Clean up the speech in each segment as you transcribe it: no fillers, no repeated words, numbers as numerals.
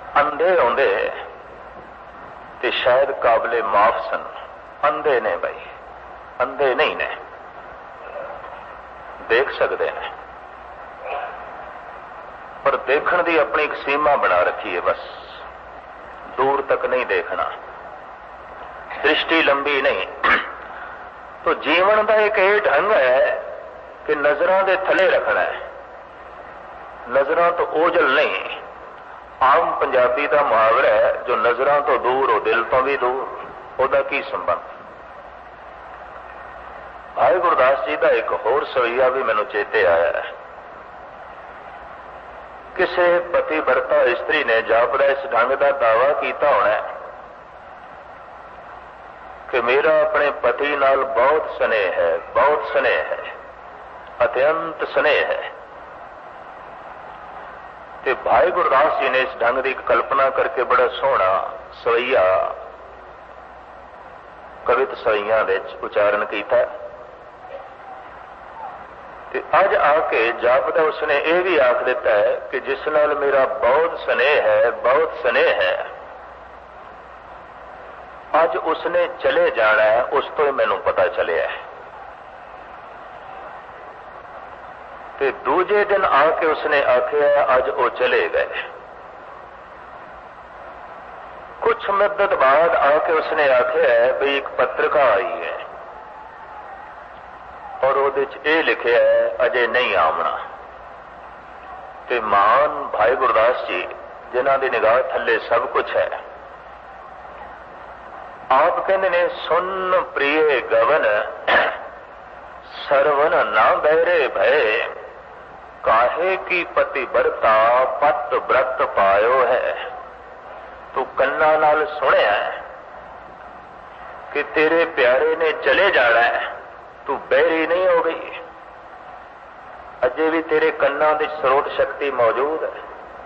अंधे आउंदे ते शायद काबले माफ सन। अंधे ने बई, अंधे नहीं ने, देख सकते हैं पर देखण दी अपनी एक सीमा बना रखी है। बस दूर तक नहीं देखना, दृष्टि लंबी नहीं। तो जीवन का एक ये ढंग है कि नजरां दे थले रखना है, नजरां तो ओझल नहीं। आम पंजाबी का मुहावरा है, जो नजरां तो दूर हो दिल तो भी दूर, ओदा की संबंध। भाई गुरदास जी का एक होर सवैया भी मैनू चेते आया है। किसी पति भरता इस्त्री ने जापदा इस ढंग का दावा किया होना है कि मेरा अपने पति नाल बहुत स्नेह है, बहुत स्नेह है, अत्यंत स्नेह है। ते भाई गुरदास जी ने इस ढंग की कल्पना करके बड़ा सोहना सवैया कवित सवैया उच्चारण किया। ते अज आके जापदा उसने यह भी आख दिता है कि जिस नाल मेरा बहुत स्नेह है, बहुत स्नेह है, अज उसने चले जाना है, उस तो ही मैनू पता चलिया है। ते दूजे दिन आके उसने आखिया अज वो चले गए। कुछ मुद्दत बाद आके उसने आखिया भी एक पत्रिका आई है और वो लिखा है अजे नहीं आमना। ते मान भाई गुरदास जी जिन्हां दी निगाह थले सब कुछ है, आप कहते ने सुन प्रिय गवन सरवन ना बहरे भय, काहे की पति बरता पत व्रत पायो है। तू कन्ना नाल सुनिया कि तेरे प्यारे ने चले जाना है, तू बहरी नहीं हो गई, अजे भी तेरे कन्ना दी स्रोत शक्ति मौजूद है।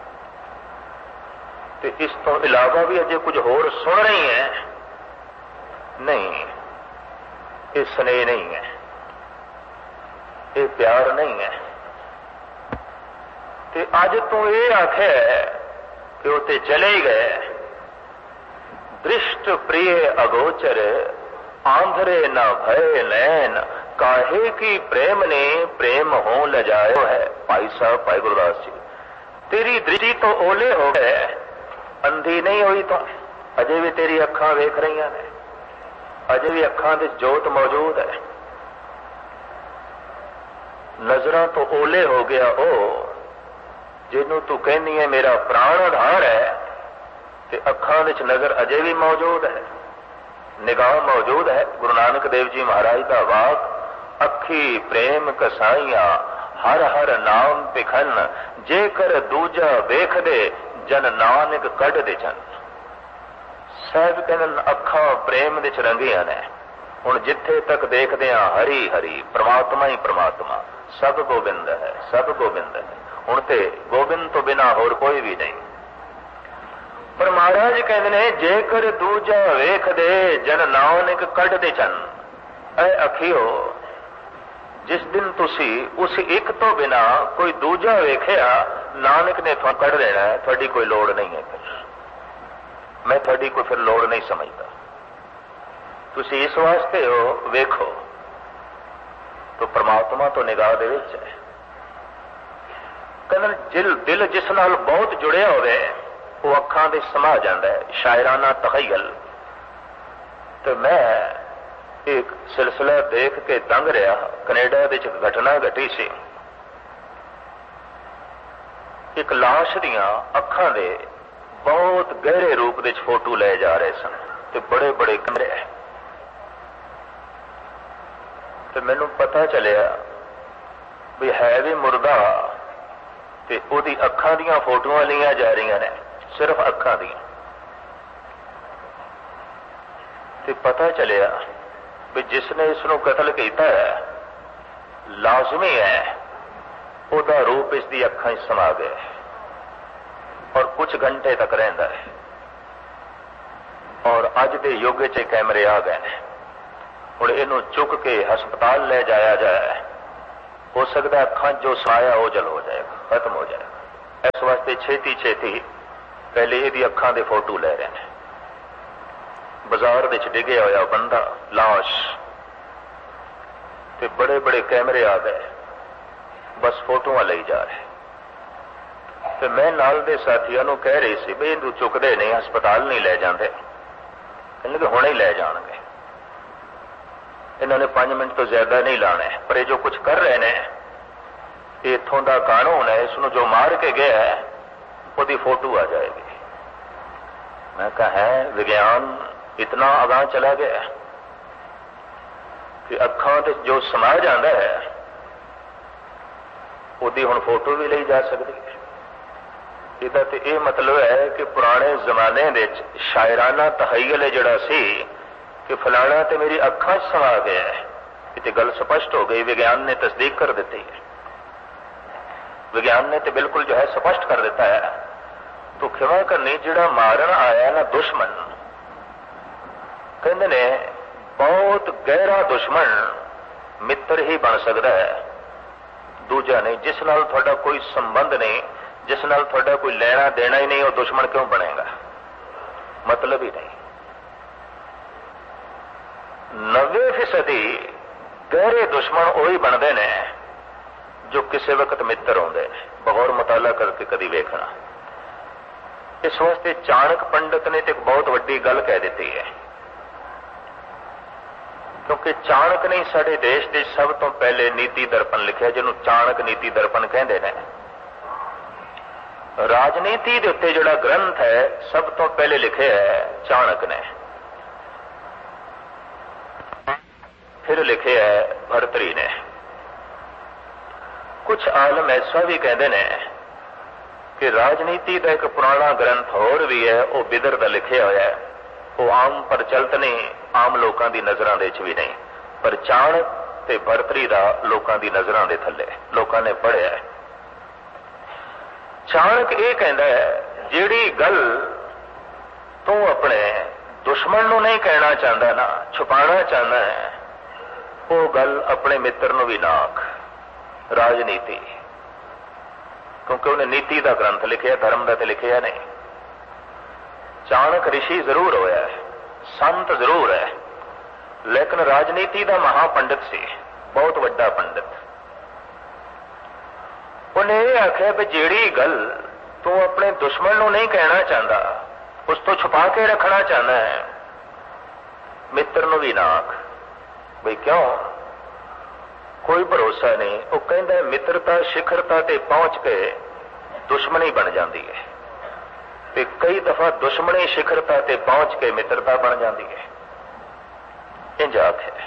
ते इस तो इलावा भी अजे कुछ होर सुन रही है? नहीं, ये स्नेह नहीं है, ये प्यार नहीं है। ते अज तू ये आखे कि वो ते चले ही गए। दृष्ट प्रिय अगोचर आंधरे न भय नैन, काहे की प्रेम ने प्रेम हो लजायो है। भाई साहब, भाई गुरदास जी, तेरी दृष्टि तो ओले हो गए, अंधी नहीं हुई तो अजे भी तेरी अखां वेख रही ने, अजे भी अखां दे जोत मौजूद है। नजरां तो ओले हो गया ओ जिन्हों तू कहनी है मेरा प्राण आधार है, ते अखां विच नजर अजे भी मौजूद है, निगाह मौजूद है। गुरु नानक देव जी महाराज का वाक, अखी प्रेम कसाइया हर हर नाम पिखन, जेकर दूजा वेख दे जन नानक कढ़ दे जन। साहब कहन अखां प्रेम विच रंगियां ने। हुण जिथे तक देखदे हां हरी हरी, परमात्मा ही परमात्मा, सब गोबिंद है, सब गोबिंद है। हुण ते गोबिंद तो बिना होर कोई भी नहीं। पर महाराज कहते ने जेकर दूजा वेख दे जन नानक कढ़ दे चन। ऐ अखियो, जिस दिन तुसी उस एक तो बिना कोई दूजा वेखिया, नानक ने तुहां कढ़ देना है, थोड़ी कोई लोड़ नहीं है। फिर मैं थोड़ी कोई फिर लोड़ नहीं समझता। तुसी इस वास्ते हो वेखो तो परमात्मा तो निगाह दे विच है। कहते दिल जिस नाल बहुत जुड़िया होवे वो अखां दे समा जाता है, शायराना तखयल। तो मैं एक सिलसिला देख के दंग रहा। कनेडा दे एक घटना घटी सी। एक लाश दियां अखां दे बहुत गहरे रूप दे फोटो ले जा रहे सन, ते बड़े बड़े कमरे। तो मैनू पता चलिया भी है भी मुर्दा, ते ओदी अखां दियां फोटोआं लिया जा रही ने, सिर्फ अखां दियां। ते पता चलिया भी जिसने इसनों कतल किया है, लाजमी है ओदा रूप इसकी अखां समा गया और कुछ घंटे तक रहिंदा है। और अज के युग च कैमरे आ गए। हुण इहनूं चुक के हस्पताल ले जाया जाए, हो सकता अखां जो साया ओझल हो जाएगा, खत्म हो जाएगा। इस वास्ते छेती छेती पहले ਇਹਦੀ ਅੱਖਾਂ ਦੇ फोटो ले रहे हैं। बाजार ਵਿੱਚ ਡਿੱਗਿਆ ਹੋਇਆ बंदा लाश ਤੇ बड़े बड़े कैमरे आ गए, बस फोटोआं ਲਈ जा रहे। ਤੇ मैं नाल दे साथियों ਨੂੰ कह रही सी भी ਇਹਨੂੰ ਚੁੱਕਦੇ नहीं, हस्पताल नहीं ले जाते। कहने कि हुणे ही ले जाएंगे, इन्होंने 5 मिनट तो ज्यादा नहीं लाने, पर ये जो कुछ कर रहे हैं इथों का कानून है, इसनों जो मार के गया है उसकी फोटो आ जाएगी। मैं कहा है विज्ञान इतना आगाह चला गया कि अखां ते जो समा जाता है उसकी हुण फोटो भी ली जा सकती है। ਇਹਦਾ ਤੇ ਇਹ मतलब है कि पुराने जमाने ਵਿੱਚ शायराना तहय्युल ਜਿਹੜਾ ਸੀ कि फलाना तो मेरी अखां समा गया है, ये गल स्पष्ट हो गई। विज्ञान ने तस्दीक कर दी है, विज्ञान ने तो बिल्कुल जो है स्पष्ट कर देता है। तो खिमा करनी जिहड़ा मारन आया ना दुश्मन, कहते ने बहुत गहरा दुश्मन मित्र ही बन सकता है, दूजा नहीं। जिस नाल तुहाडा कोई संबंध नहीं, जिस नाल तुहाडा कोई लेना देना ही नहीं, वो दुश्मन क्यों बनेगा? मतलब ही नहीं। 90% गहरे दुश्मन वही बनते हैं जो किसी वक्त मित्र होंगे। बगौर मुताला करके कभी वेखना। इस वास्ते चाणक पंडित ने तो एक बहुत वड्डी गल कह दी है, क्योंकि चाणक ने साडे देश के सब तो पहले नीति दर्पण लिखा, जिन्हों चाणक नीति दर्पण कहते हैं। राजनीति के उत्ते जिहड़ा ग्रंथ है सब तो पहले लिखे है चाणक ने, फिर लिखे है भर्तरी ने। कुछ आलम ऐसा भी कहते हैं कि राजनीति का एक पुराना ग्रंथ होर भी है, वह बिदर का लिखे हुआ है, वो आम प्रचलित नहीं, आम लोगों की नज़रों के भी नहीं, पर चाणक ते भर्तरी का लोगों की नज़रों के थले लोगों ने पढ़िया है। चाणक ये कहता है जिहड़ी गल तू अपने दुश्मन नूं नहीं कहना चाहता ना, छुपाना चाहता है, वो गल अपने मित्र नूं भी ना आख। राजनीति, क्योंकि उन्हें नीति का ग्रंथ लिखिया, धर्म का तो लिखिया नहीं। चाणक ऋषि जरूर होया है, संत जरूर है, लेकिन राजनीति का महापंडित सी, बहुत वड्डा पंडित। उन्हें यह आख्या भी जिहड़ी गल तू अपने दुश्मन नूं नहीं कहना चाहता, उस तो छुपा के रखना चाहता है, मित्र नूं भी ना आख। भाई क्यों? कोई भरोसा नहीं। वो कहता है मित्रता शिखरता ते पहुंच के दुश्मनी बन जाती है, ते कई दफा दुश्मनी शिखरता ते पहुंच के मित्रता बन जाती है। इंज आख्या।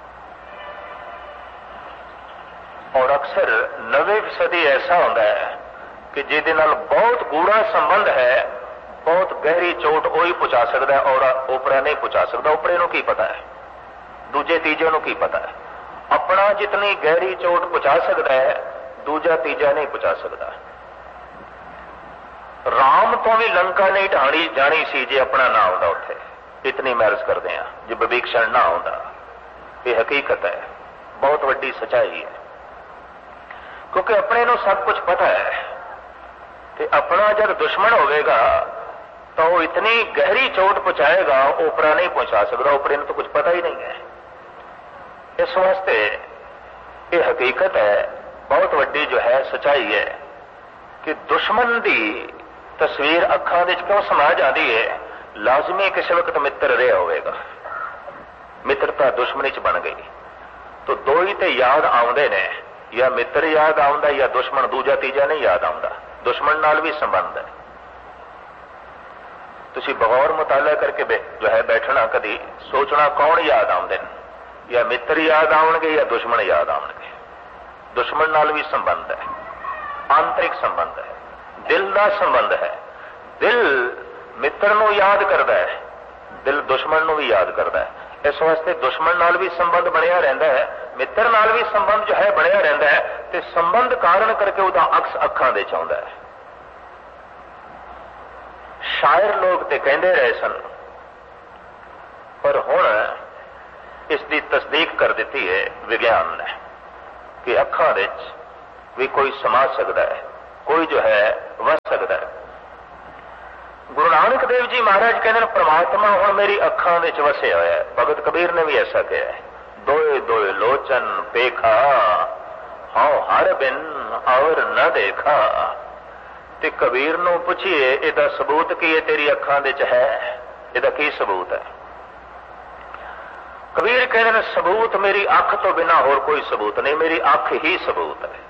और अक्सर 90% ऐसा होता है कि जिहदे नाल बहुत गूढ़ा संबंध है, बहुत गहरी चोट वही पहुंचा सकता है और ओपरा नहीं पहुंचा सकता। ओपरे नूं की पता है, दूजे तीजे नूं की पता है। अपना जितनी गहरी चोट पहुंचा सकता है, दूजा तीजा नहीं पहुंचा सकता। राम तो भी लंका नहीं ढाणी जानी सी जे अपना ना आउंदा उत्थे, इतनी मैरज करते हैं जे विभीषण ना आउंदा। ये हकीकत है, बहुत वड्डी सच्चाई है, क्योंकि अपने नूं सब कुछ पता है। ते अपना जब दुश्मन होवेगा तो वो इतनी गहरी चोट पहुंचाएगा, ओपरा नहीं पहुंचा सकता। ओपरे नूं तो कुछ पता ही नहीं है। इस वास्ते ये हकीकत है, बहुत वड्डी जो है सच्चाई है कि दुश्मन की तस्वीर अखां विच क्यों समा जाती है। लाजमी किसी वक्त मित्र रहा होगा, मित्रता दुश्मनी च बन गई तो दो ही तो याद आउंदे ने, या मित्र याद आउंदा या दुश्मन दूजा तीजा नहीं याद आउंदा। दुश्मन नाल भी संबंध है। तुसी बगौर मुताला करके जो है बैठना, कभी सोचना कौन याद आउंदे ने, या मित्र याद आउणगे या दुश्मन याद आउणगे। दुश्मन नाल भी संबंध है, आंतरिक संबंध है, दिल का संबंध है। दिल मित्र नूं याद करता है, दिल दुश्मन नूं भी याद करता है। इस वास्ते दुश्मन नाल भी संबंध बनिया रहता है, मित्र नाल भी संबंध जो है बनिया रहता है, ते संबंध कारण करके उसका अक्स अखां दे च आउंदा है। शायर लोग ते कहते रहे सन, पर हुण इसकी तस्दीक कर दी है विज्ञान ने कि अखां विच भी कोई समा सकता है, कोई जो है वस सकता है। नानक देव जी महाराज कहते हैं परमात्मा हुण मेरी अखां विच वसिया होया है। भगत कबीर ने भी ऐसा कहा है, दोए दोए लोचन पेखा हाउ हर बिन और न देखा। ते कबीर नूं पुछिए इहदा सबूत की है तेरी अखां विच है, इहदा की सबूत है? कबीर कहते हैं सबूत मेरी अख तो बिना होर कोई सबूत नहीं, मेरी अख ही सबूत है।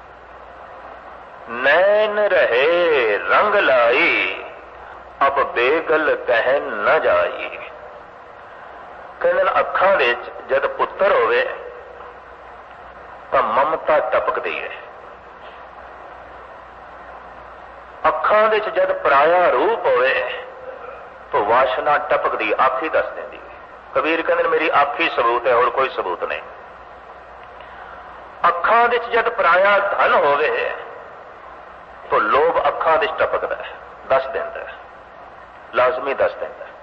नैन रहे रंग लाई अब बेगल कहन न जाई। कहते अखां विच जद पुत्र होवे तां ममता टपकदी है, अखां विच जद पराया रूप होवे तो वासना टपकदी, अख ही दस देंदी है। कबीर कहते मेरी अख ही सबूत है और कोई सबूत नहीं। अखां विच जद पराया धन होवे तो लोभ अखां विच टपकदा है, दस देंदा है, लाजमी दस देंदा है।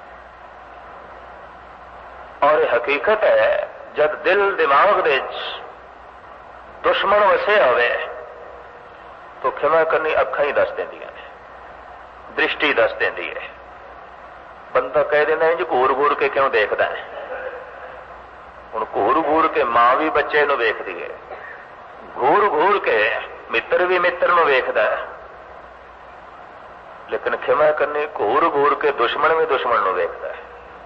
और यह हकीकत है जब दिल दिमाग विच दुश्मन वसे होवे तो खिमा करनी अखां ही दस देंदियां ने, दृष्टि दस देंदी है। बंदा कह देना है जी घूर घूर के क्यों देखता है, हुण घूर घूर के मां भी बच्चे नूं वेखदी है, घूर घूर के मित्र भी मित्र नूं वेखदा है, लेकिन खिमा करनी घूर घूर के दुश्मन भी दुश्मन नूं वेखदा है।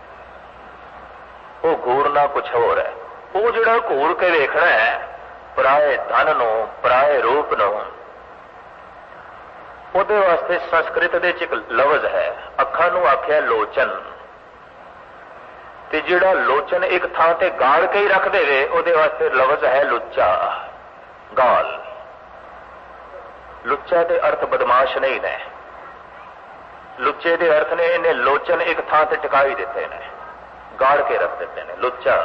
वो घूरना कुछ होर है, वो जिहड़ा घूर के वेखना है पराए धन नूं पराए रूप नूं, ਉਹਦੇ वास्ते संस्कृत ਦੇ ਚ ਇੱਕ ਲਫ਼ਜ਼ है, ਅੱਖਾਂ ਨੂੰ ਆਖਿਆ ਲੋਚਨ, ਤੇ ਜਿਹੜਾ ਲੋਚਨ ਇੱਕ ਥਾਂ ਤੇ ਗਾਲ ਕੇ ਹੀ ਰੱਖ ਦੇਵੇ ਉਹਦੇ ਵਾਸਤੇ ਲਫ਼ਜ਼ ਹੈ ਲੁੱਚਾ, ਗਾਲ। ਲੁੱਚਾ ਦੇ ਅਰਥ ਬਦਮਾਸ਼ ਨਹੀਂ ਨੇ, ਲੁੱਚੇ ਦੇ ਅਰਥ ਨੇ ਇਹਨੇ ਲੋਚਨ ਇੱਕ ਥਾਂ ਤੇ ਟਿਕਾ ਹੀ ਦਿੱਤੇ ਨੇ, ਗਾਲ ਕੇ ਰੱਖ ਦਿੱਤੇ ਨੇ, ਲੁੱਚਾ।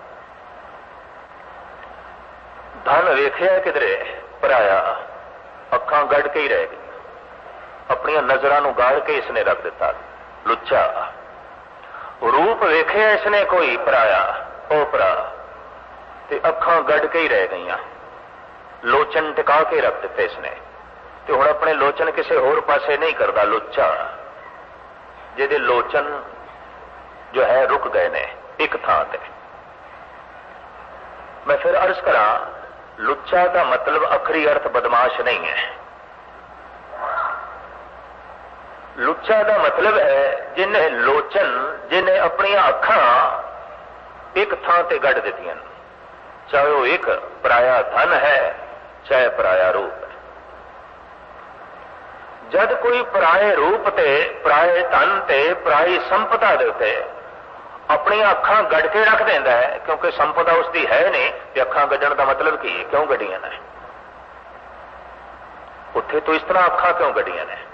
ਧਨ ਵੇਖਿਆ ਕਿਧਰੇ ਪਰਾਇਆ, ਅੱਖਾਂ ਗੱਡ ਕੇ ਹੀ ਰਹਿ ਗਈ, अपनिया नजरां गाड़ के इसने रख दिता, लुच्चा। रूप वेखे इसने कोई पराया ओपरा, ते अखां गड़ के ही रह गई, लोचन टिका के रख दिते इसने, ते हुण अपने लोचन किसी होर पासे नहीं करता, लुच्चा। जिहदे लोचन जो है रुक गए ने एक थां ते। मैं फिर अर्ज करा, लुच्चा का मतलब अखरी अर्थ बदमाश नहीं है। लुच्चा का मतलब है जिन्हें लोचन, जिन्हें अपनी अखां एक थां ते गढ़ दित्तियां, चाहे वो एक पराया धन है चाहे पराया रूप है। जद कोई पराए रूप ते पराए धन ते पराई संपदा दे उत्ते अपनी अखां गढ़ के रख देंदा है, क्योंकि संपदा उसकी है नहीं, ते अखां गढ़ण का मतलब की है, क्यों गढ़ियां ने उत्थे, तो इस तरह अखां क्यों गढ़ियां ने?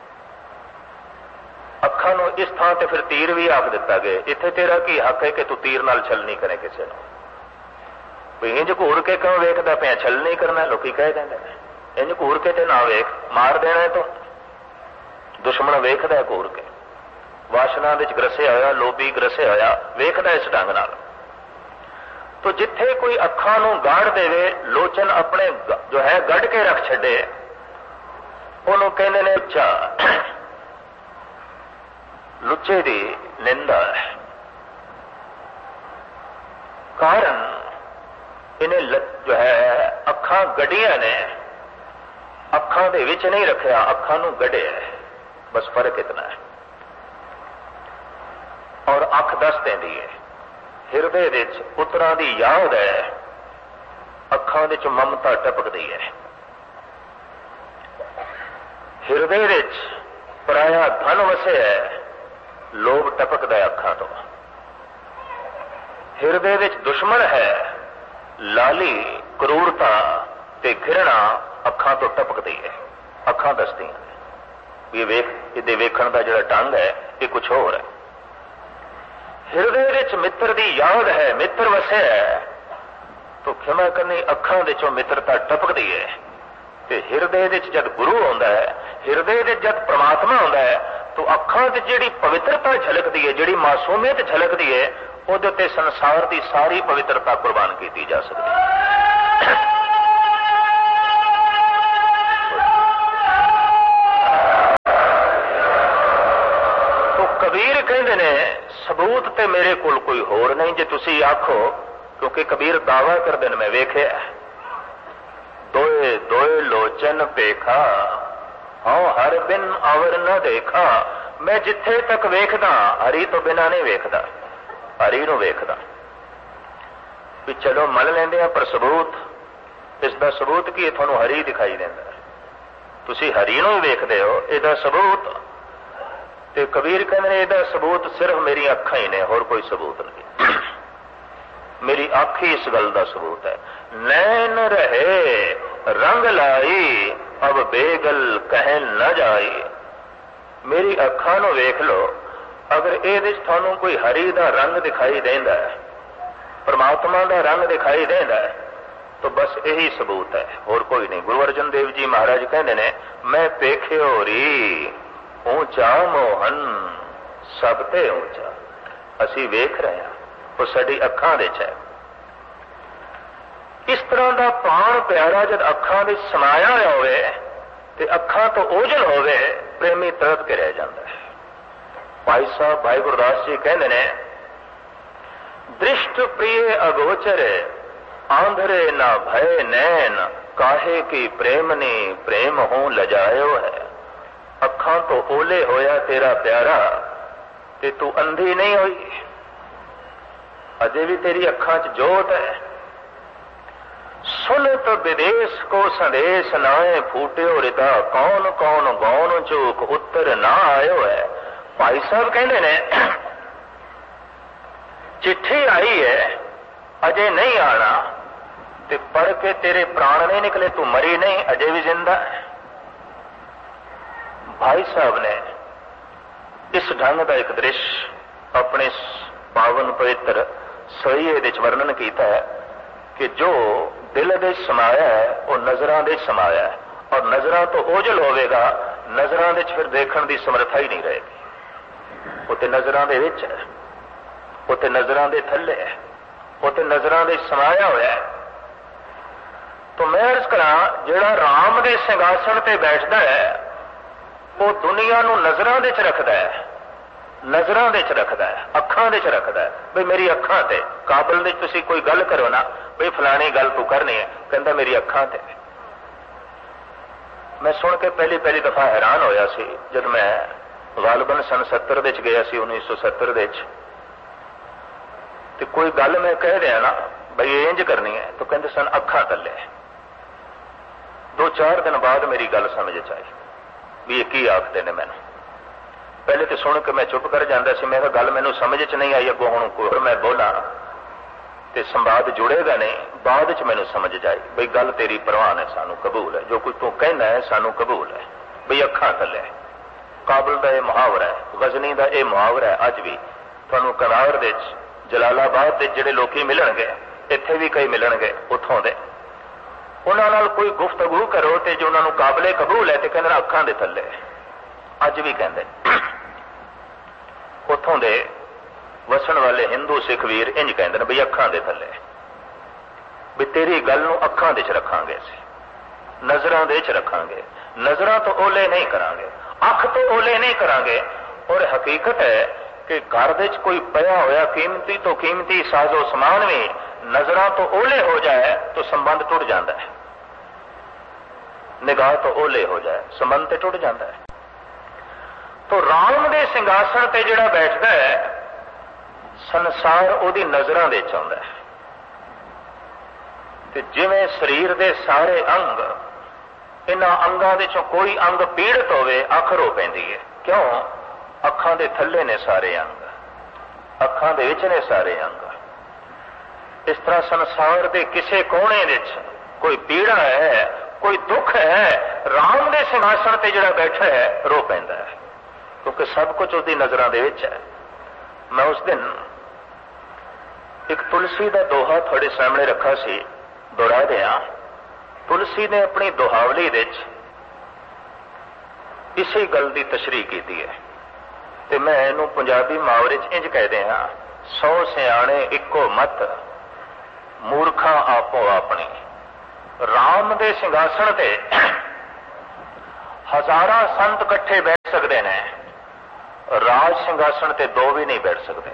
अखां नूं इस थां ते फिर तीर भी आख दिता गया, इत्थे तेरा की हक है कि तू तीर नाल छल नहीं करे किसी नूं, भी इंज घूर के क्यों वेखदा पिया, छल नहीं करना, लोकी कह देंदे ने, इंज घूर के ते ना वेख, मार देना है। तो दुश्मन वेखदा घूर के, वासना विच ग्रसिया होया, लोभी ग्रसिया होया वेखदा इस ढंग नाल। तो जिथे कोई अखां नूं गाड़ देवे, लोचन अपने जो है गढ़ के रख छड्डे, उहनूं कहंदे ने लुच्चा। लुच्चे दी निंदा है, कारण इन्हें जो है अखां गड्डियां ने, अखां दे विच नहीं रखिया, अखां नूं गढ़िया है, बस फर्क इतना है। और अख दस देंदी है, हिरदे विच पुत्रां दी याद है, अखां विच ममता टपकदी है। हिरदे विच पराया धन वसे है, लोभ टपकदा है अखां तो। हिरदे विच दुश्मन है, लाली क्रूरता ते घृणा अखां तो टपकदी है, अखां दसदियां ने। ये वेख, इहदे वेखण दा जिहड़ा ढंग है ये कुछ होर है। हिरदे विच मित्र दी याद है, मित्र वसे है, तो खिमा करनी अखां विचों मित्रता टपकदी है। ते हिरदे विच जद गुरु आउंदा है, हिरदे विच जद परमात्मा आउंदा है, तो अखां विच जिहड़ी पवित्रता झलकदी है, जिहड़ी मासूमियत झलकदी है, उहदे ते संसार की सारी पवित्रता कुर्बान की जा सकती है। तो कबीर कहते ने सबूत ते मेरे कोल कोई होर नहीं, जे तुसी आखो, क्योंकि कबीर दावा करते मैं वेख्या दोए दोए लोचन पेखा, हाँ हर बिन अवर न देखा। मैं जिथे तक वेखदा हरी तो बिना नहीं वेखदा, हरी नूं वेखदा। भी चलो मन लेंदे आ, पर सबूत इसका सबूत की तुहानूं हरी दिखाई देंदा, तुसी हरी नूं वेखदे हो, इहदा सबूत। ते कबीर कहते हैं इहदा सबूत सिर्फ मेरी अखां ही ने, होर कोई सबूत नहीं। मेरी अख ही इस गल का सबूत है। नैन रहे रंग लाई, अब बेगल कह न जाई। मेरी अखां नूं वेख लो, अगर इहदे च तुहानूं कोई हरी दा रंग दिखाई देंदा है, परमात्मा दा रंग दिखाई देंदा है, तो बस यही सबूत है, होर कोई नहीं। गुरु अर्जन देव जी महाराज कहते ने, मैं पेख्यो री ऊंचा मोहन सब ते ऊंचा। असी वेख रहे हैं, वो साडी अखां दे च है। इस तरह का प्राण प्यारा जब अखां दे समाया होवे ते अखां तो ओझल होवे, प्रेमी तड़प के रह जाता है। भाई साहब भाई गुरदास जी कहते ने, दृष्ट प्रिय अगोचर आंधरे ना भय नैन, काहे की प्रेमनी प्रेम हूं लजायो है। अखां तो ओले होया तेरा प्यारा, ते तू अंधी नहीं हुई, अजे भी तेरी अखां च जोत है। सुनत विदेश को संदेश नाए फूटियो रिदा, कौन कौन गौन चूक उत्तर ना आयो है। भाई साहब कहते ने, चिट्ठी आई है अजे नहीं आना, ते पढ़ के तेरे प्राण नहीं निकले, तू मरी नहीं, अजे भी जिंदा है। भाई साहब ने इस ढंग का एक दृश्य अपने पावन पवित्र सोईए दे वर्णन किया है कि जो दिल दे समाया है वो नजरां दे समाया है, और नजरां तो ओझल होवेगा, नजरां दे फिर देखण दी समर्था ही नहीं रहेगी। वो ते नजरां दे विच है, वो ते नजरां दे थल्ले है, वो ते नजरां दे समाया होया है। तो मैं अर्ज करा, जिहड़ा राम दे सिंघासन ते बैठदा है वो दुनिया नूं नजरां दे च रखदा है, नजरां दे च रखदा है, अखां दे च रखदा है। बई मेरी अखां ते काबल दे तुसीं कोई गल करो ना, बई फलानी गल तू करनी है, कहंदा मेरी अखां ते। मैं सुन के पहली दफा हैरान होया सी, जब मैं गालबन सन 70 दे च गया सी, 1970 दे च, ते कोई गल मैं कह दिया ना बई इंज करनी है, तो कहंदे सन अखां तले। 2-4 दिन बाद मेरी गल समझ च आई भी ये की आखते ने मैनूं। पहले तो सुन के मैं चुप कर जाता सी, मैं गल मैनूं समझ च नहीं आई, अगों हुण कोई मैं बोला तो संवाद जुड़ेगा नहीं। बाद च मैनूं समझ जाए बई गल तेरी प्रवान है, सानू कबूल है, जो कुछ तू कहना है सानू कबूल है। बई अखां थल्ले काबल का यह मुहावरा है, गजनी का यह मुहावरा है। अज भी तुहानूं कनार दे जलालाबाद के जिहड़े लोकी मिलणगे, इत्थे भी कई मिलणगे उत्थों दे, उन्हां नाल कोई गुफ्तगू करो तो जो उन्होंने काबले कबूल है तो कहते अखां दे थल्ले। अज भी कहते उत्थों दे वसन वाले हिंदू सिख वीर इंज कहते बई अखां दे थल्ले, भी तेरी गल नूं अखां दे च रखांगे, असीं नजरां दे च रखांगे, नजरां तो ओले नहीं करांगे, अख तो ओले नहीं करांगे। और हकीकत है कि घर दे च कोई पया होया कीमती तो कीमती साजो समान भी नजरां तो ओले हो जाए तो संबंध टुट जाता है, निगाह तो ओले हो जाए संबंध टुट जाता है। तो राम दे सिंघासन ते जिहड़ा बैठदा है, संसार उहदी नजरां दे च आउंदा है। ते जिवें शरीर दे सारे अंग, इन्हां अंगां दे चों कोई अंग पीड़ित होवे अख रो पैंदी है। क्यों? अखां दे थल्ले ने सारे अंग, अखां दे विच ने सारे अंग। इस तरह संसार के किसी कोने विच कोई पीड़ा है, कोई दुख है, राम दे सिंघासन ते जिहड़ा बैठा है रो पैंदा है, क्योंकि सब कुछ उसकी नजरां दे विच है। मैं उस दिन एक तुलसी का दोहा थोड़े सामने रखा सी, दोहरा दिया। तुलसी ने अपनी दोहावली विच इसी गल की तशरीह की है, ते मैं इहनूं पंजाबी मुहावरे च इंज कह दिया, 100 सियाणे इक्को मत, मूर्खा आपो अपनी। राम दे सिंघासन ते हजारां संत इकट्ठे बैठ सकते हैं, राज सिंघासन ते दो भी नहीं बैठ सकते।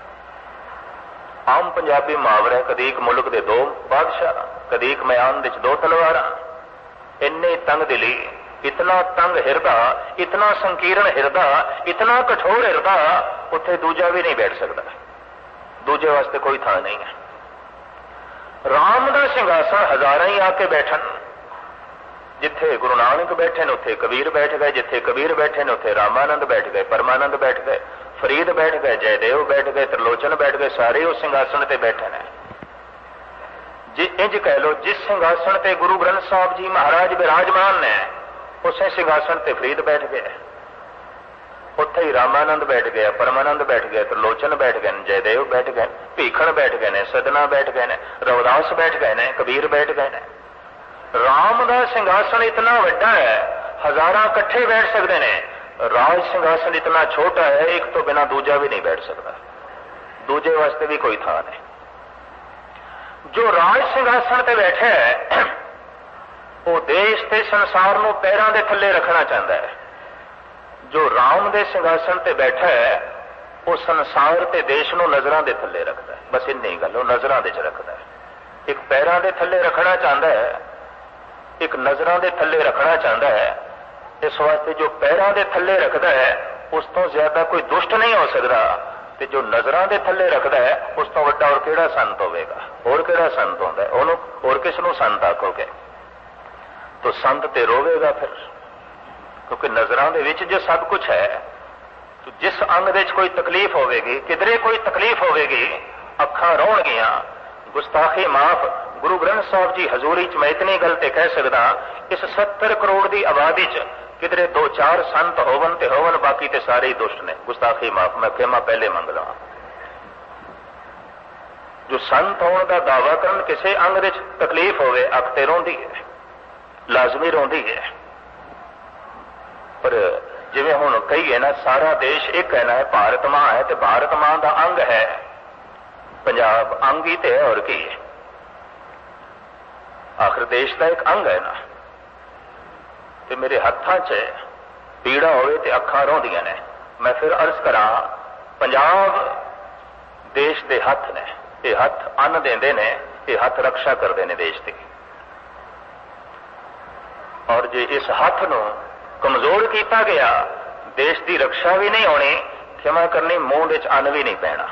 आम पंजाबी मुहावरा है, कदीक मुल्क दे दो बादशाह, कदीक मैदान दे दो तलवार। इन्ने तंग दिली, इतना तंग हिरदा, इतना संकीर्ण हिरदा, इतना कठोर हिरदा, उत्थे दूजा भी नहीं बैठ सकता। दूजे वास्ते कोई थां नहीं है। राम दा सिंघासन हजारां ही आके बैठन। जिथे गुरु नानक बैठे ने उत्थे कबीर बैठ गए, जिथे कबीर बैठे ने उत्थे रामानंद बैठ गए, परमानंद बैठ गए, फरीद बैठ गए, जयदेव बैठ गए, त्रिलोचन बैठ गए, सारे उस सिंघासन ते बैठे ने। जे इंज कह लो, जिस सिंघासन ते गुरु ग्रंथ साहब जी महाराज विराजमान ने, उसे सिंघासन ते फरीद बैठ गए, उत्थे ही रामानंद बैठ गया, परमानंद बैठ गया, त्रिलोचन बैठ गए, जयदेव बैठ गए, भीखण बैठ गए ने, सदना बैठ गए ने, रविदास बैठ गए ने, कबीर बैठ गए ने। राम दा सिंघासन इतना वड्डा है, हजारां इकट्ठे बैठ सकते ने। राज सिंघासन इतना छोटा है, एक तो बिना दूजा भी नहीं बैठ सकता। दूजे वास्ते भी कोई थां नहीं। जो राज सिंघासन ते बैठा है, वो देश ते संसार नूं पैरां दे थल्ले रखना चाहता है। जो राम दे सिंघासन ते बैठा है, वो संसार ते देश नूं नजरां दे थल्ले रखता है। बस इन्नी गल, वो नजरां दे च रखता है। एक पैरां दे थल्ले रखना चाहता है, एक नजरां दे थल्ले रखना चाहता है। इस वास्ते जो पैरां दे थल्ले रखता है, उस तो ज्यादा कोई दुष्ट नहीं हो सकता, ते जो नजरां दे थल्ले रखता है, उस तो वड्डा और किहड़ा संत होवेगा? और किहड़ा संत होंदा है? ओनू और किस नूं संत आखोगे? तो संत ते रोवेगा फिर, क्योंकि नजरां दे विच जो सब कुछ है। तो जिस अंग दे कोई तकलीफ होवेगी, किधरे कोई तकलीफ होवेगी, अखां रोणगियां, गुस्ताखी माफ। गुरु ग्रंथ साहब जी हजूरी च मैं इतनी गल ते कह सकदा, इस 70 करोड़ की आबादी च किधरे 2-4 संत होवन ते होवन, बाकी ते सारे ही दुष्ट ने। गुस्ताखी माफ, मैं खेमा पहले मंग लवां। जो संत होने का दावा करन, किसी अंग दे तकलीफ होवे, अख ते रोंदी है, लाजमी रोंदी है। पर जिवें हुण कहीए ना, सारा देश एक है ना, भारत मां है, ते भारत मां दा अंग है पंजाब। अंग ही ते है, और की है? आखिर देश का एक अंग है ना। ते मेरे हत्थां च पीड़ा होवे ते अखां रोंदियां ने। मैं फिर अर्ज करा, पंजाब देश दे हथ ने, ये हथ अन्न देंदे ने, ये हथ रक्षा करते हैं देश की। और जे इस हथ नूं कमजोर किया गया, देश की रक्षा भी नहीं होनी, क्षमा करनी, मूंह विच अन्न भी नहीं पैना।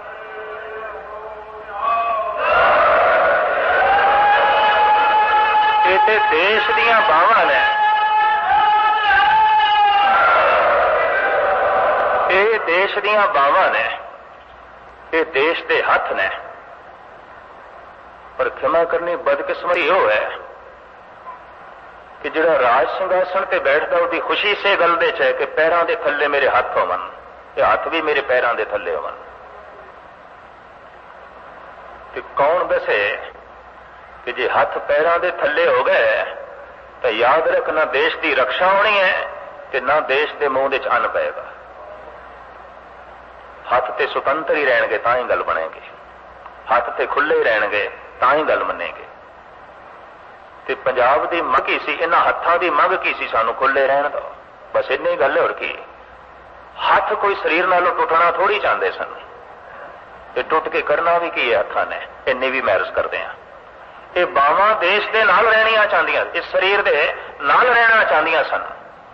ये ते देश दीयां बावां ने, ये देश दीयां बावां ने, ये देश दे हथ ने। पर क्षमा करनी, बदकिस्मती हो है कि जिहड़ा राज सिंघासन ते बैठदा, उसकी खुशी इसे गल दे च है कि पैरां दे थल्ले मेरे हथ होवन, ते हथ भी मेरे पैरां दे थल्ले होवन। ते कौन दसे कि जे हथ पैरां दे थल्ले हो गए, तो याद रख, ना देश की रक्षा होनी है, ते ना देश के मूंह विच अन्न पेगा। हथ ते सुतंत्र ही रहणगे तां ही गल बनेगी, हथ ते खुले ही रहणगे तां ही गल मनेगी। ते पंजाब की मंग की सी, इन्हां हत्थां की मंग की सी, सानू खुले रहण दो, बस इन्नी गल। और की हथ कोई शरीर नालों टुटना थोड़ी चाहते सन, ते टुट के करना भी की है हत्थां ने, इन्नी भी मैरज करते हैं। ये बावां देश के नाल रहनियां चाहदियां, इस शरीर के नाल रहना चाहदियां सन।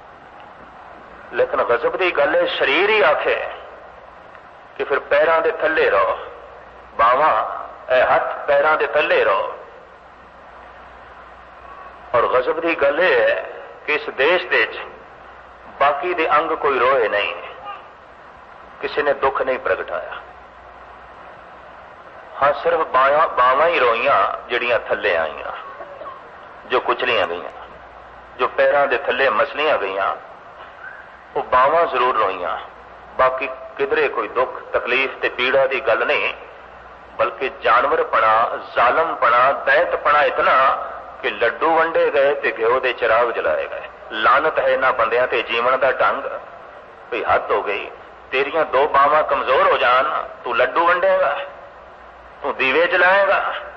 लेकिन गजब की गल है, शरीर ही आखे कि फिर पैरां दे थल्ले रहो, बावां हथ पैरां दे थल्ले रहो। और गजब की गल है कि इस देश दे बाकी दे अंग कोई रोए नहीं, किसी ने दुख नहीं प्रगटाया। हाँ, सिर्फ बावां ही रोईयां जिहड़ियां थल्ले आईयां, जो कुचलियां गईयां, जो पैरां दे थल्ले मसलियां गईयां, वो बावां जरूर रोईयां। बाकी किधरे कोई दुख तकलीफ ते पीड़ा की गल नहीं, बल्कि जानवरपना, जालमपना, दैंतपना इतना कि लड्डू वंडे गए ते घ्यो दे चिराग जलाए गए। लानत है इन्हां बंदियां ते जीवन का ढंग। भी हद हो गई, तेरियां दो बावां कमजोर हो जान, तू लड्डू वंडेगा, तू दीवे जलाएगा।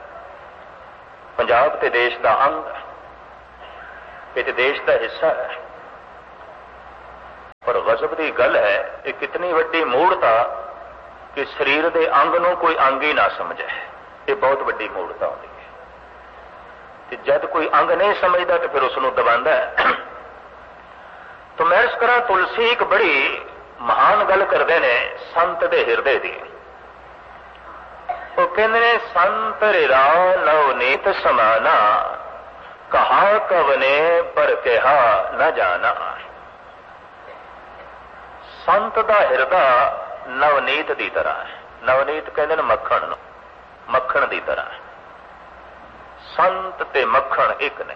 पंजाब ते देश का अंग, ये देश का हिस्सा है। पर गजब की गल है, ये कितनी वड्डी मूढ़ता कि शरीर के अंग नूं कोई अंग ही ना समझे। ये बहुत वड्डी मूढ़ता होती है कि जब कोई अंग नहीं समझता तो फिर उसनूं दबांदा है। तो मैं इस तरह तुलसी एक बड़ी महान गल करते हैं संत दे हिरदे दी। वो कहते ने संत रिरा नवनीत समाना, कहा कवने पर कहा न जाना। संत दा हिरदा नवनीत दी तरह है। नवनीत कहते हैं मक्खण, मक्खण दी तरह है। संत ते मक्खण एक ने।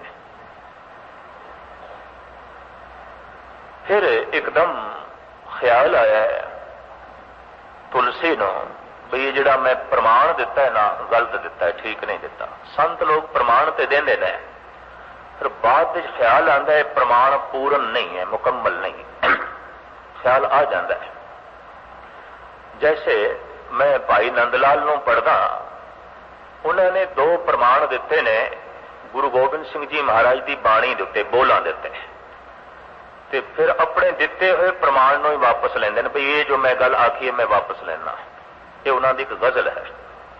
फिर एकदम ख्याल आया है तुलसी नूं भी ये जिहड़ा मैं प्रमाण दिता है ना, गलत दिता है, ठीक नहीं दिता। संत लोग प्रमाण ते देंदे ने, फिर बाद विच ख्याल आंदा है प्रमाण पूर्ण नहीं है, मुकम्मल नहीं। ख्याल आ जाता है। जैसे मैं भाई नंदलाल नूं पढ़दा, उन्होंने 2 प्रमाण दिते ने गुरु गोबिंद सिंह जी महाराज की बाणी दे उत्ते, बोलां दे उत्ते, ते फिर अपने दिते हुए प्रमाण नूं ही वापस लेंदे ने, भाई ये जो मैं गल आखी है मैं वापस लेना। ये उन्होंने एक गजल है।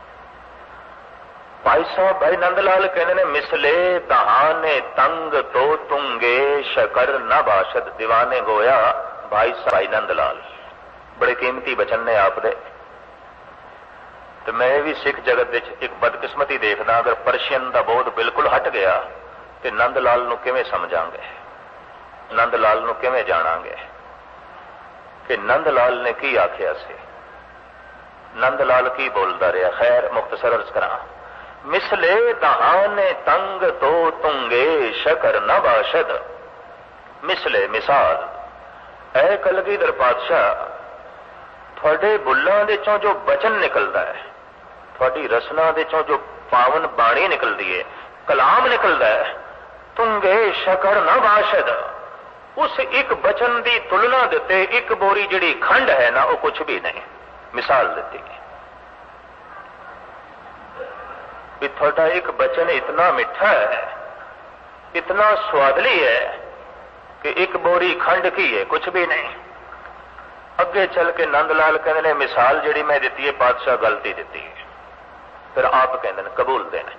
भाई साहब भाई नंदलाल कहते ने, मिसले दहाने तंग तो तुंगे शकर न बाशद दीवाने गोया। भाई साहब भाई नंदलाल बड़े कीमती बचन ने आप दे। तो मैं भी सिख जगत विच एक बदकिस्मती देखदा, अगर परशियन का बोध बिल्कुल हट गया तो नंदलाल नूं किवें समझांगे, नंदलाल नूं किवें जाणांगे कि नंदलाल ने की आखिया सी, नंदलाल की बोलता रहा। खैर मुख्तसर अर्ज करा, मिसले दहाने तंग तो तुंगे शकर न बाशद। मिसले मिसाल, ऐ कलगीधर पातशाह, थोड़े बुल्लां दे चों जो बचन निकलता है, थोड़ी रसना दे चों जो पावन बाणी निकलती है, कलाम निकलता है, तुंगे शकर न बाशद। उस एक बचन की तुलना देते एक बोरी जिहड़ी खंड है ना, वो कुछ भी नहीं। मिसाल दी भी थोड़ा एक बचन इतना मिठा है, इतना स्वादली है कि एक बोरी खंड की है, कुछ भी नहीं। अगे चल के नंदलाल कहते ने, मिसाल जिहड़ी मैं दी है पातशाह गलती दी है। फिर आप कहते हैं कबूल देने,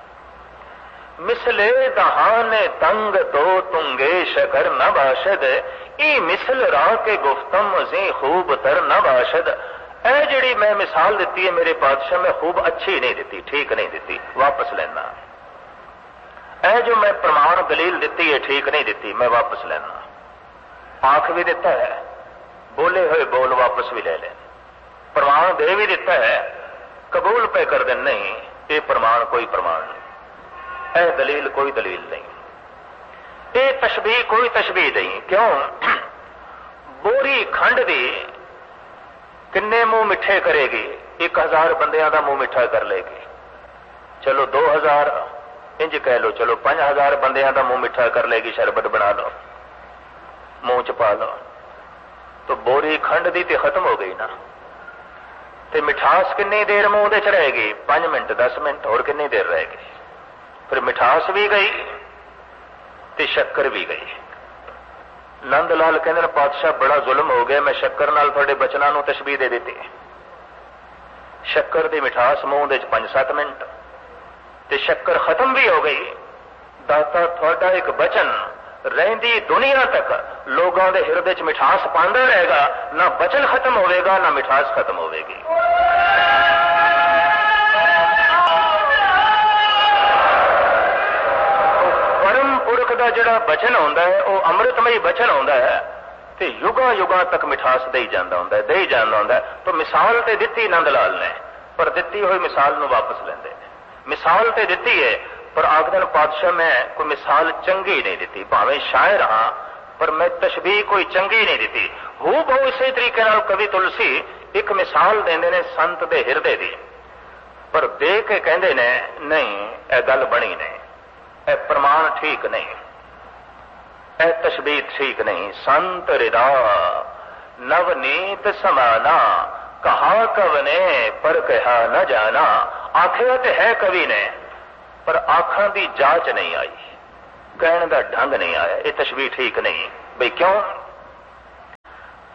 मिसले दहाने तंग तो तुंगे शकर न बाशद। ई मिसल राह के गुफ्तम जी खूब तर न बाशद। ऐ जिहड़ी मैं मिसाल दी है मेरे पातशाह, मैं खूब अच्छी नहीं दी, ठीक नहीं दी, वापस लेना। ऐ जो मैं प्रमाण दलील दी है ठीक नहीं दी, मैं वापस लेना। आख भी दिता है, बोले हुए बोल वापस भी ले लें, प्रमाण दे भी दिता है, कबूल पे कर दें, नहीं ये प्रमाण कोई प्रमाण नहीं, ऐ दलील कोई दलील नहीं, ये तशबीह कोई तशबीह नहीं। क्यों? बोरी खंड दी किन्ने मुंह मिठे करेगी? 1000 बंदियां का मुंह मिठा कर लेगी। चलो 2000 इंज कह लो, चलो 5000 बंदियां का मुंह मिठा कर लेगी। शरबत बना लो, मुंह च पा लो, तो बोरी खंड दी ते खत्म हो गई ना। ते मिठास कितनी देर मुंह दे च रहेगी? 5 मिनट 10 मिनट, और कितनी देर रहेगी? फिर मिठास भी गई ते शक्कर भी गई। नंदलाल कहते पातशाह बड़ा जुल्म हो गया, मैं शक्कर नाल थोड़े बचना नूं तशबीह दे दी। शक्कर दी मिठास मुंह दे 5-7 मिनट ते शक्कर खत्म भी हो गई। दाता थोड़ा एक बचन रहिंदी दुनिया तक लोगों के हिरदे च मिठास पांदा रहेगा, ना बचन खत्म होवेगा ना मिठास खत्म होवेगी। परम पुरख का जिहड़ा बचन होंदा है वो अमृतमयी बचन होंदा है ते युगा युगा तक मिठास दे ही जांदा होंदा है, दे ही जांदा होंदा है। तो मिसाल ते दित्ती नंदलाल ने, पर दित्ती हुई मिसाल नूं वापस लेंदे। मिसाल ते दित्ती है पर आखदन पातशाह मैं कोई मिसाल चंगी नहीं दी, भावें शायर हाँ पर मैं तशबीह कोई चंगी नहीं दी। हूँ बहु इसे तरीके नाल कवि तुलसी एक मिसाल देंदे ने संत दे हिरदे दी, पर दे के कहंदे ने नहीं ए गल बनी नहीं, ए प्रमाण ठीक नहीं, ए तशबीह ठीक नहीं। संत हृदा नवनीत समाना, कहा कवने पर कहा न जाना। आखिया तो है कवि ने पर आखां दी जांच नहीं आई, कहने का ढंग नहीं आया। ये तशबीह ठीक नहीं। भाई क्यों?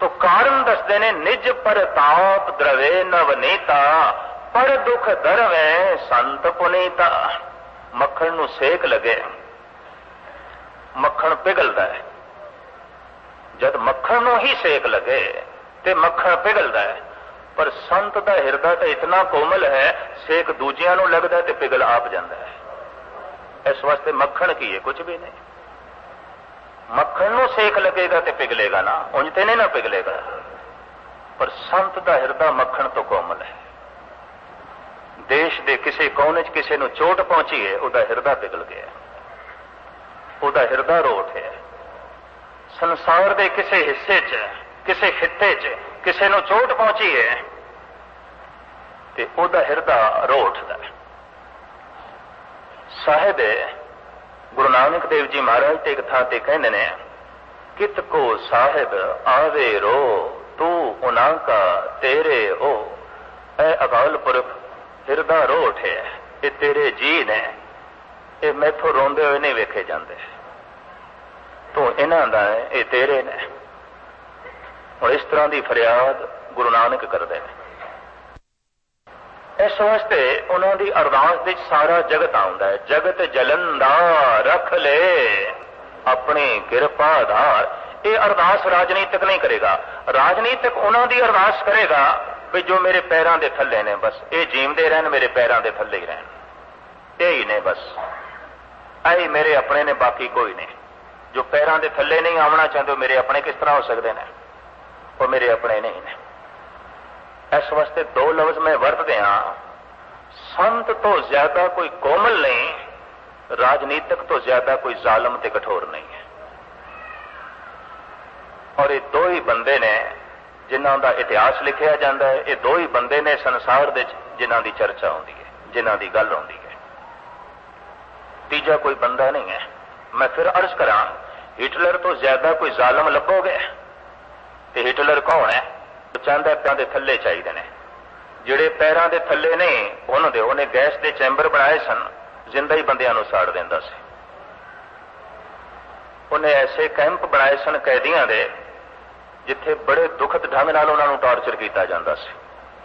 तो कारण दसते ने निज परताप द्रवे नवनीता पर दुख दरवे संत पुनीता। मक्खन नूं सेक लगे, मक्खन पिघलता है। जद मक्खन नूं ही सेक लगे ते मक्खन पिघलता है, पर संत दा हिरदा तो इतना कोमल है, सेक दूजियां नूं लगदा ते पिघल आप जांदा है। इस वास्ते मक्खन की है, कुछ भी नहीं। मक्खन नूं सेक लगेगा तो पिघलेगा ना, उंज ते नहीं ना पिघलेगा। पर संत दा हिरदा मक्खन तो कोमल है। देश दे किसी कोने च किसी नूं चोट पहुंची है, उहदा हिरदा पिघल गया, उहदा हिरदा रोट है। संसार दे किसी हिस्से च, किसी खित्ते च किसी नूं चोट पहुंची है ते उहदा हिरदा रोटदा है। साहिब गुरु नानक देव जी महाराज ते एक थां ते कहंदे ने, कित को साहिब आवे रो तू उना का तेरे हो। ऐ अकाल पुरख हिरदा रोट है, ये तेरे जी ने, ये मैथों रोंदे हुए नहीं वेखे जाते, तो इन्हां दा है, ये तेरे ने। और इस तरह की फरियाद गुरु नानक करते हैं। इस वास्ते उन्होंने अरदास विच सारा जगत आउंदा है। जगत जलंदा रख ले अपनी किरपा धार। ये अरदास राजनीतिक नहीं करेगा, राजनीतिक उन्होंने अरदास करेगा भी जो मेरे पैरों के थले ने, बस ये जीवते रहन, मेरे पैरों के थले ही रहन, यही ने, बस आई मेरे अपने ने, बाकी कोई नहीं। जो पैरों के थले नहीं आना चाहते, मेरे अपने किस तरह हो सकते हैं, वो मेरे अपने नहीं ने। इस वास्ते दो लफ्ज मैं वरतदे हां, संत तो ज्यादा कोई कोमल नहीं, राजनीतिक तो ज्यादा कोई जालम ते कठोर नहीं है। और ये दो ही बंदे ने जिन्हां दा इतिहास लिखिया जाता है, ये दो ही बंदे ने संसार दे जिन्हां दी चर्चा होती है, जिन्हां दी गल होती है। तीजा कोई बंदा नहीं है। मैं फिर अर्ज करा, हिटलर तो ज्यादा कोई जालम लभोगे ते हिटलर कौन है? चाहता पैरों के थले चाहिए ने, जिहड़े पैरों के थले नहीं उन्होंने गैस के चैंबर बनाए सन, जिंदा ही बंदियां नूं साड़ दिंदा सी। उन्हें ऐसे कैंप बनाए सन कैदियों के, जिथे बड़े दुखद ढंग नाल उन्होंने टॉर्चर किया जाता सी।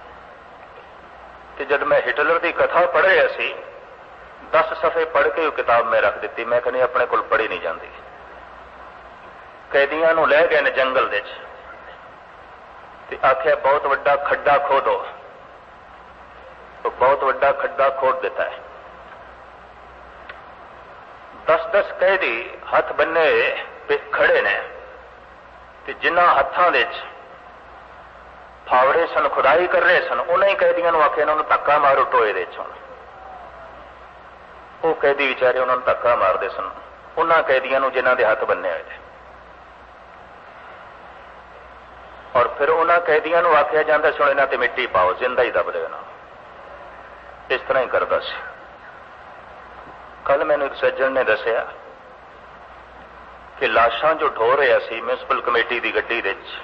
ते जब मैं हिटलर की कथा पढ़ रहा सी, 10 सफ़े पढ़ के किताब में रख दी। मैं कहनी अपने को पढ़ी नहीं जाती। कैदियों नूं लै गए ने जंगल दे च, ते आख्या बहुत वड्डा खड्डा खोदो, तो बहुत वड्डा खड्डा खोद दिता है। 10-10 कैदी हथ बन्ने पे खड़े ने, ते जिन्हां हत्थां दे च फावड़े सन, खुदाई कर रहे सन, उन्हां ही कैदियों नूं आख्या इन्हां नूं धक्का मारो टोए दे चों। वो कैदी विचारे उन्होंने धक्का मारते सन, उन्हां कैदियों नूं जिन्हां दे हथ बन्ने हुए थे। और फिर उन्हां कैदियों नूं आख्या जाता सी इन्हां ते मिट्टी पाओ, जिंदा ही दब देना। इस तरह ही करता सी। कल मैनूं एक सज्जन ने दसिया कि लाशां जो ढो रहा सी म्यूनसिपल कमेटी की गड्डी दे विच,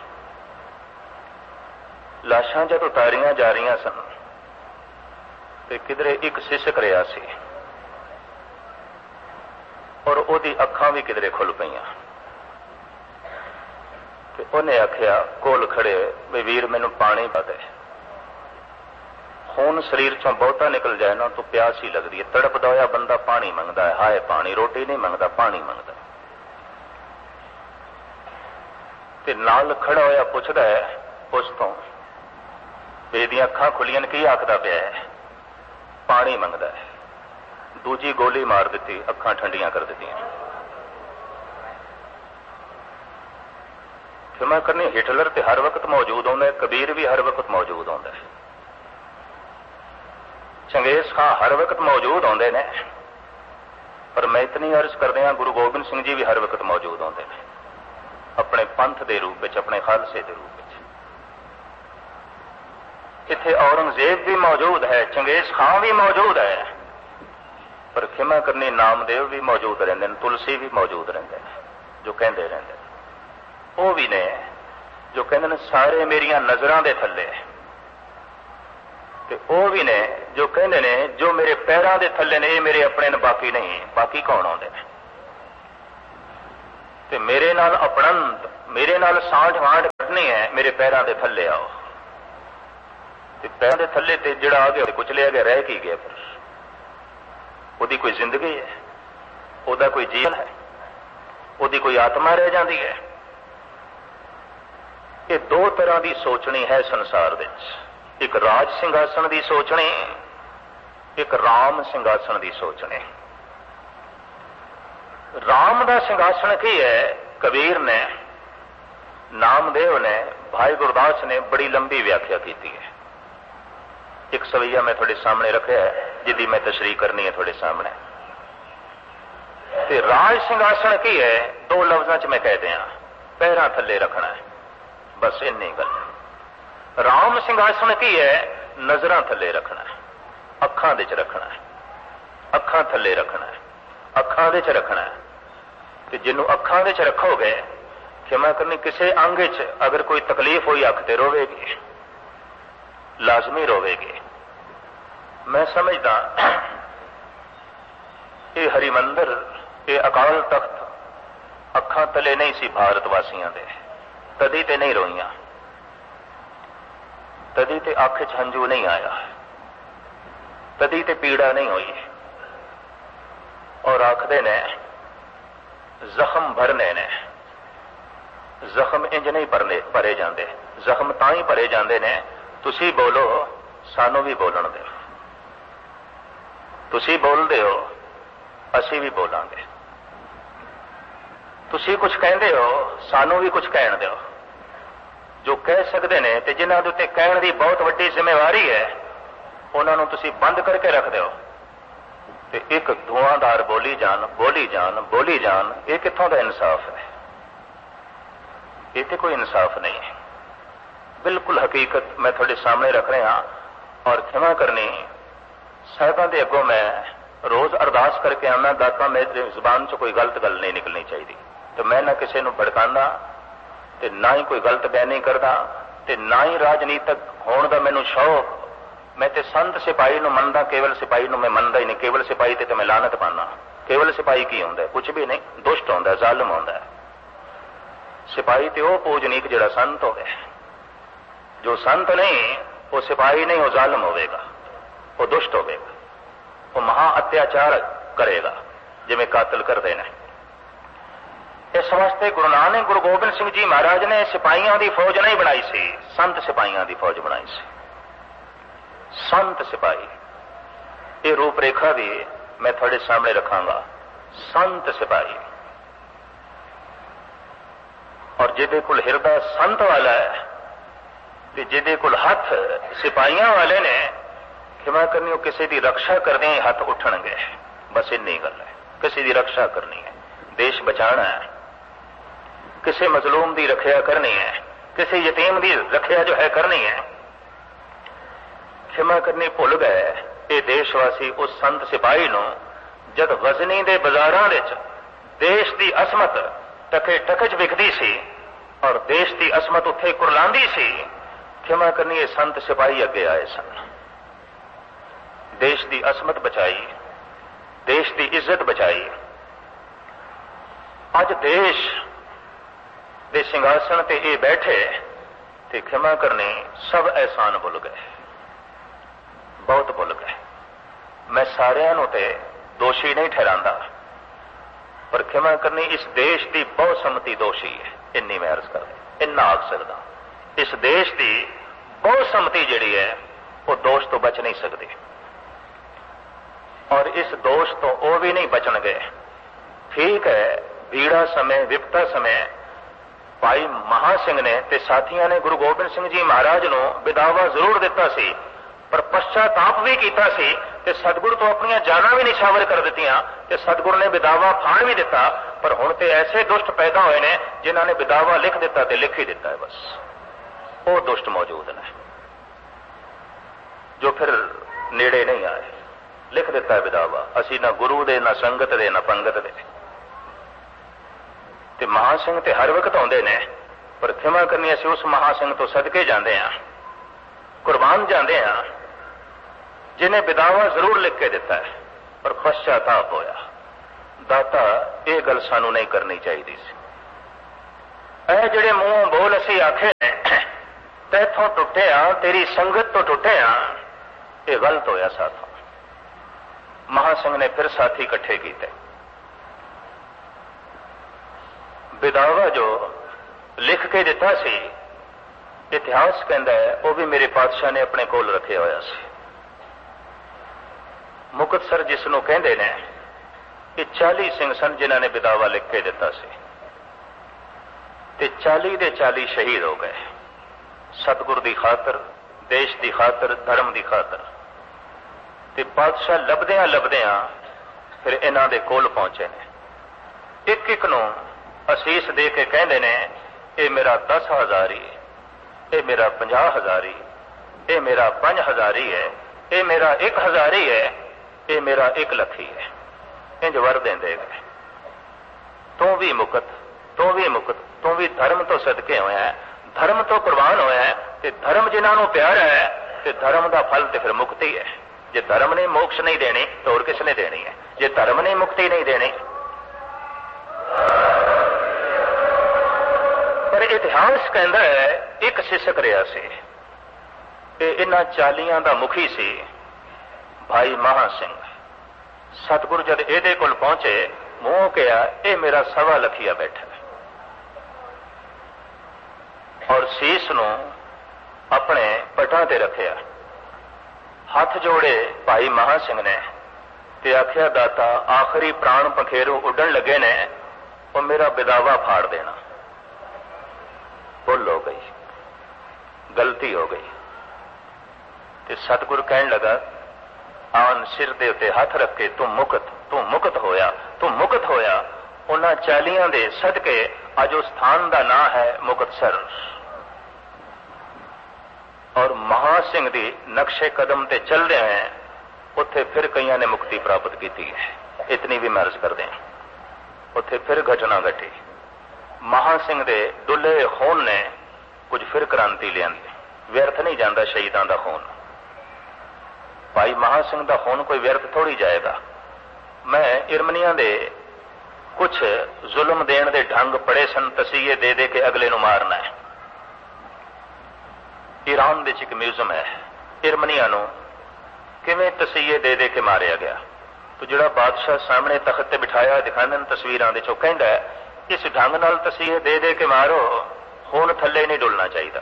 लाशां जद उतारियां जा रही सन ते किधरे एक सिसक रहा सी और ओदी अखां भी किधरे खुल पईयां। ते उन्हें आख्या कोल खड़े भी वीर मैनूं पानी पा दे, खून शरीर चों बहुता निकल जाए ना तो प्यास ही लगती है। तड़पदा होया बंदा पानी मंगदा है, हाय पानी, रोटी नहीं मंगदा, पानी मंगदा। ते नाल खड़ा होया पुछदा है उस तो बेदियां अखां खुलियां की आखदा पिया है, पानी मंगदा है। दूजी गोली मार दी, अखां ठंडियां कर दित्तियां। क्षमा करनी, हिटलर तो हर वक्त मौजूद होंदा है, कबीर भी हर वक्त मौजूद होंदा है, चंगेज खां हर वक्त मौजूद होंदे ने। पर मैं इतनी अर्ज करदे हां, गुरु गोबिंद सिंह जी भी हर वक्त मौजूद होंदे ने, अपने पंथ के रूप में, अपने खालसे के रूप में। इत्थे औरंगजेब भी मौजूद है, चंगेज खां भी मौजूद है, पर खिमा करनी नामदेव भी मौजूद रहंदे ने, तुलसी भी मौजूद रहंदे ने, जो कहंदे रहंदे। वो भी ने जो कहंदे ने सारे मेरियां नजरां दे थल्ले, ते वो भी ने जो कहंदे ने जो मेरे पैरां दे थल्ले ने, ये मेरे अपने ने, बाकी नहीं। बाकी कौन आउंदे ने? ते मेरे नाल अपणंत, मेरे नाल सांठ वांठ नहीं है मेरे पैरों के थले आओ। पैरों के थले ते जिहड़ा आ गया कुचलिया गया, रह की गया? फिर ਉਹਦੀ कोई जिंदगी है, ਉਹਦਾ कोई जीवन है, ਉਹਦੀ कोई आत्मा रह जाती है? ये दो तरह की सोचनी है संसार विच, एक राज सिंघासन की सोचनी, एक राम सिंघासन की सोचनी। राम का सिंघासन की है? कबीर ने, नामदेव ने, भाई गुरदास ने बड़ी लंबी व्याख्या की है। एक सवैया मैं थोड़े सामने रखा है जिदी मैं तशरीह करनी है थोड़े सामने। ते राज सिंघासन की है? दो लफ्जों च मैं कह दिया, पैरां थले रखना है, बस इन्नी गल। राम सिंघासन की है? नजरां थले रखना है, अखां दे च रखना है, अखां थले रखना है, अखां दे च रखना है। कि जिन्हों अखां दे च रखोगे, क्षमा करनी, किसी अंग च अगर कोई तकलीफ हुई अख ते रोवेगी, लाजमी रोवेगी। मैं समझदा ये हरिमंदर, ये अकाल तख्त अखां तले नहीं सी भारतवासियों दे, तदी ते नहीं रोईयां, तदी ते अख च हंजू नहीं आया, तदी ते पीड़ा नहीं हुई। और आखदे ने जख्म भरने ने, जख्म इंज नहीं भरे जाते, जख्म तां ही भरे जाते ने, तुसी बोलो सानू भी बोलन दो, तुसी बोलते हो असी भी बोलांगे, तुसी कुछ कहते हो सानू भी कुछ कहन दो। जो कह सकते हैं ते जिन्हां दे उत्ते कहण दी बहुत वड्डी जिम्मेवारी है, उन्होंने तुसी बंद करके रख दो। ते एक धुआंधार बोली जान, बोली जान, बोली जान, ये कित्थों दा इंसाफ है? ये तो कोई इंसाफ नहीं है। बिल्कुल हकीकत मैं थोड़े सामने रख रहा। और क्षमा करनी, साहिबां दे अगों मैं रोज अरदास करके आना, दाता मेरी जुबान चो कोई गलत गल नहीं निकलनी चाहिए। तो मैं ना किसी को भड़काना, ते ना ही कोई गलत बयानी करदा, ते ना ही राजनीतिक होने का मैनू शौक। मैं ते संत सिपाही नूं मनदा, केवल सिपाही नूं मैं मनदा ही नहीं। केवल सिपाही ते मैं लानत पाना। केवल सिपाही की होंदा? कुछ भी नहीं, दुष्ट होंदा, जालिम होंदा। सिपाही ते वो पूजनीक जिहड़ा संत होवे, जो संत नहीं वो सिपाही नहीं, वो जालिम होवेगा, वो दुष्ट होवेगा, वो महा अत्याचार करेगा जिवें कातल करते हैं। इस वास्ते गुरु नानक गुरु गोबिंद सिंह जी महाराज ने सिपाहियों की फौज नहीं बनाई सी, संत सिपाहियों की फौज बनाई सी। संत सिपाही, ये रूपरेखा भी मैं थोड़े सामने रखांगा। संत सिपाही, और जिदे कुल हिरदा संत वाला है, ते जिदे कुल हथ सिपाहियों वाले ने, क्षमा करनी, वो किसी की रक्षा करने ही हथ उठणगे। बस इन्नी गल है, किसी की रक्षा करनी है, देश बचाना है, किसी मजलूम की रक्षा करनी है, किसी यतीम की रक्षा जो है करनी है। क्षमा करनी भुल गए ये देशवासी उस संत सिपाही नूं, जद गजनी दे बाजारां विच देश की असमत टके टकच विकदी सी और देश की असमत उत्थे कुरलांदी सी। क्षमा करनी, ये संत सिपाही अगे आए सन, देश की असमत बचाई, देश की इज्जत बचाई। अज देश दे सिंघासन ते ये बैठे ते क्षमा करनी सब एहसान भुल गए, बहुत भुल गए। मैं सारिਆਂ ਨੂੰ ते दोषी नहीं ठहरांदा, पर क्षमा करनी इस देश की बहुसम्मति दोषी है। इन्नी मैं अर्ज कर इन्ना आख सकदा, इस देश की बहुसम्मति जिहड़ी है वो दोष तो बच नहीं सकती, और इस दोष तो वो भी नहीं बचणगे। ठीक है, भीड़ा समय विपता समय भाई महासिंह ने ते साथियों ने गुरु गोबिंद सिंह जी महाराज नूं विदावा जरूर दिता सी, पर पश्चाताप भी किया सी, ते सतगुरु तो अपनी जाना भी निछावर कर दित्तियां, ते सतगुरु ने विदावा फाड़ भी दिता। पर हुण ते ऐसे दुष्ट पैदा होए ने जिन्हां ने विदावा लिख दिता ते लिख ही दिता है। बस वो दुष्ट मौजूद ने जो फिर नेड़े नहीं आए, लिख दिता है विदावा, असी ना गुरु दे, ना संगत दे, ना पंगत दे। ते महासिंह ते हर वक्त आउंदे ने, पर क्षमा करनी असी उस महासिंह तो सदके जांदे हां, कुर्बान जांदे हां, जिन्हें विदावा जरूर लिख के दिता है पर पश्चाताप होया। दाता ये गल सानू नहीं करनी चाहिए सी। ए जिहड़े मूंहों बोल असी आखे ने तैथों टुटे हाँ, तेरी संगत तो टुटे हाँ, ये गलत होया साथों। महासिंह ने फिर साथी इकट्ठे किए। विदावा जो लिख के दिता सी, इतिहास कहता है वह भी मेरे पातशाह ने अपने कोल रखे होया सी। मुक्तसर जिसनों कहते ने, ये 40 सिंह सन जिन्होंने विदावा लिख के दिता सी, ते 40 दे 40 शहीद हो गए सतगुर की खातर, देश की खातर, धर्म की खातर। ते बादशाह लभदियां लभदियां फिर इन्हां दे कोल पहुंचे ने। एक एक नूं असीस दे के कहंदे ने, ये मेरा 10,000 ही, ये मेरा 50,000 ही, ये मेरा 5,000 ही है, ये मेरा 1,000 ही है, ये मेरा 1 लाख ही है। इंज वर देंदे गए। तू भी मुकत, तू भी मुकत, तू भी धर्म तो सदके होया है, धर्म तो कुर्बान होया है, ते धर्म जिन्हां नूं प्यारा है, ते धर्म का फल ते फिर मुक्ति है। जे धर्म ने मोक्ष नहीं देनी तो और किसने देनी है? जे धर्म ने मुक्ति नहीं देनी। पर इतिहास कहता है एक सिसक रहा से, इन्हां 40 का मुखी सी भाई महा सिंह। सतगुरु जद एदे कोल पहुंचे, मुंह कहा यह मेरा 1.25 लखिया बैठा और सीस नूं अपने पटां ते रखिया। हाथ जोड़े भाई महा सिंह ने ते आख्या, दाता आखिरी प्राण पखेरू उड़न लगे ने, वो मेरा विदावा फाड़ देना। भुल हो गई, गलती हो गई। ते सतगुर कहन लगा, आन सिर दे उत्ते हाथ रख के तू मुकत होया, तू मुकत होया। उन्हां 40 दे सदके अज उस स्थान का नाम है मुक्तसर। और महा सिंह दी नक्शे कदम ते चल रहे हैं, उत्थे फिर कईयां ने मुक्ति प्राप्त की है। इतनी भी मर्ज कर दें, उत्थे फिर घटना घटी। महा सिंह दे डुले खून ने कुछ फिर क्रांति लियांदी। व्यर्थ नहीं जाता शहीदां दा खून। भाई महा सिंह दा खून कोई व्यर्थ थोड़ी जाएगा। मैं इरमनियां दे कुछ जुल्म देण दे ढंग पड़े सन, तसीये दे दे के अगले नूं मारना है। ईरान विच एक म्यूजियम है, इरमनिया नूं किवें तसीये दे दे के मारिया गया। तो जिहड़ा बादशाह सामने तख्त ते बिठाया दिखाने तस्वीरां दे चो कहंदा है, इस ढंग नाल तसीये दे दे के मारो, खून थल्ले नहीं डुलना चाहिए,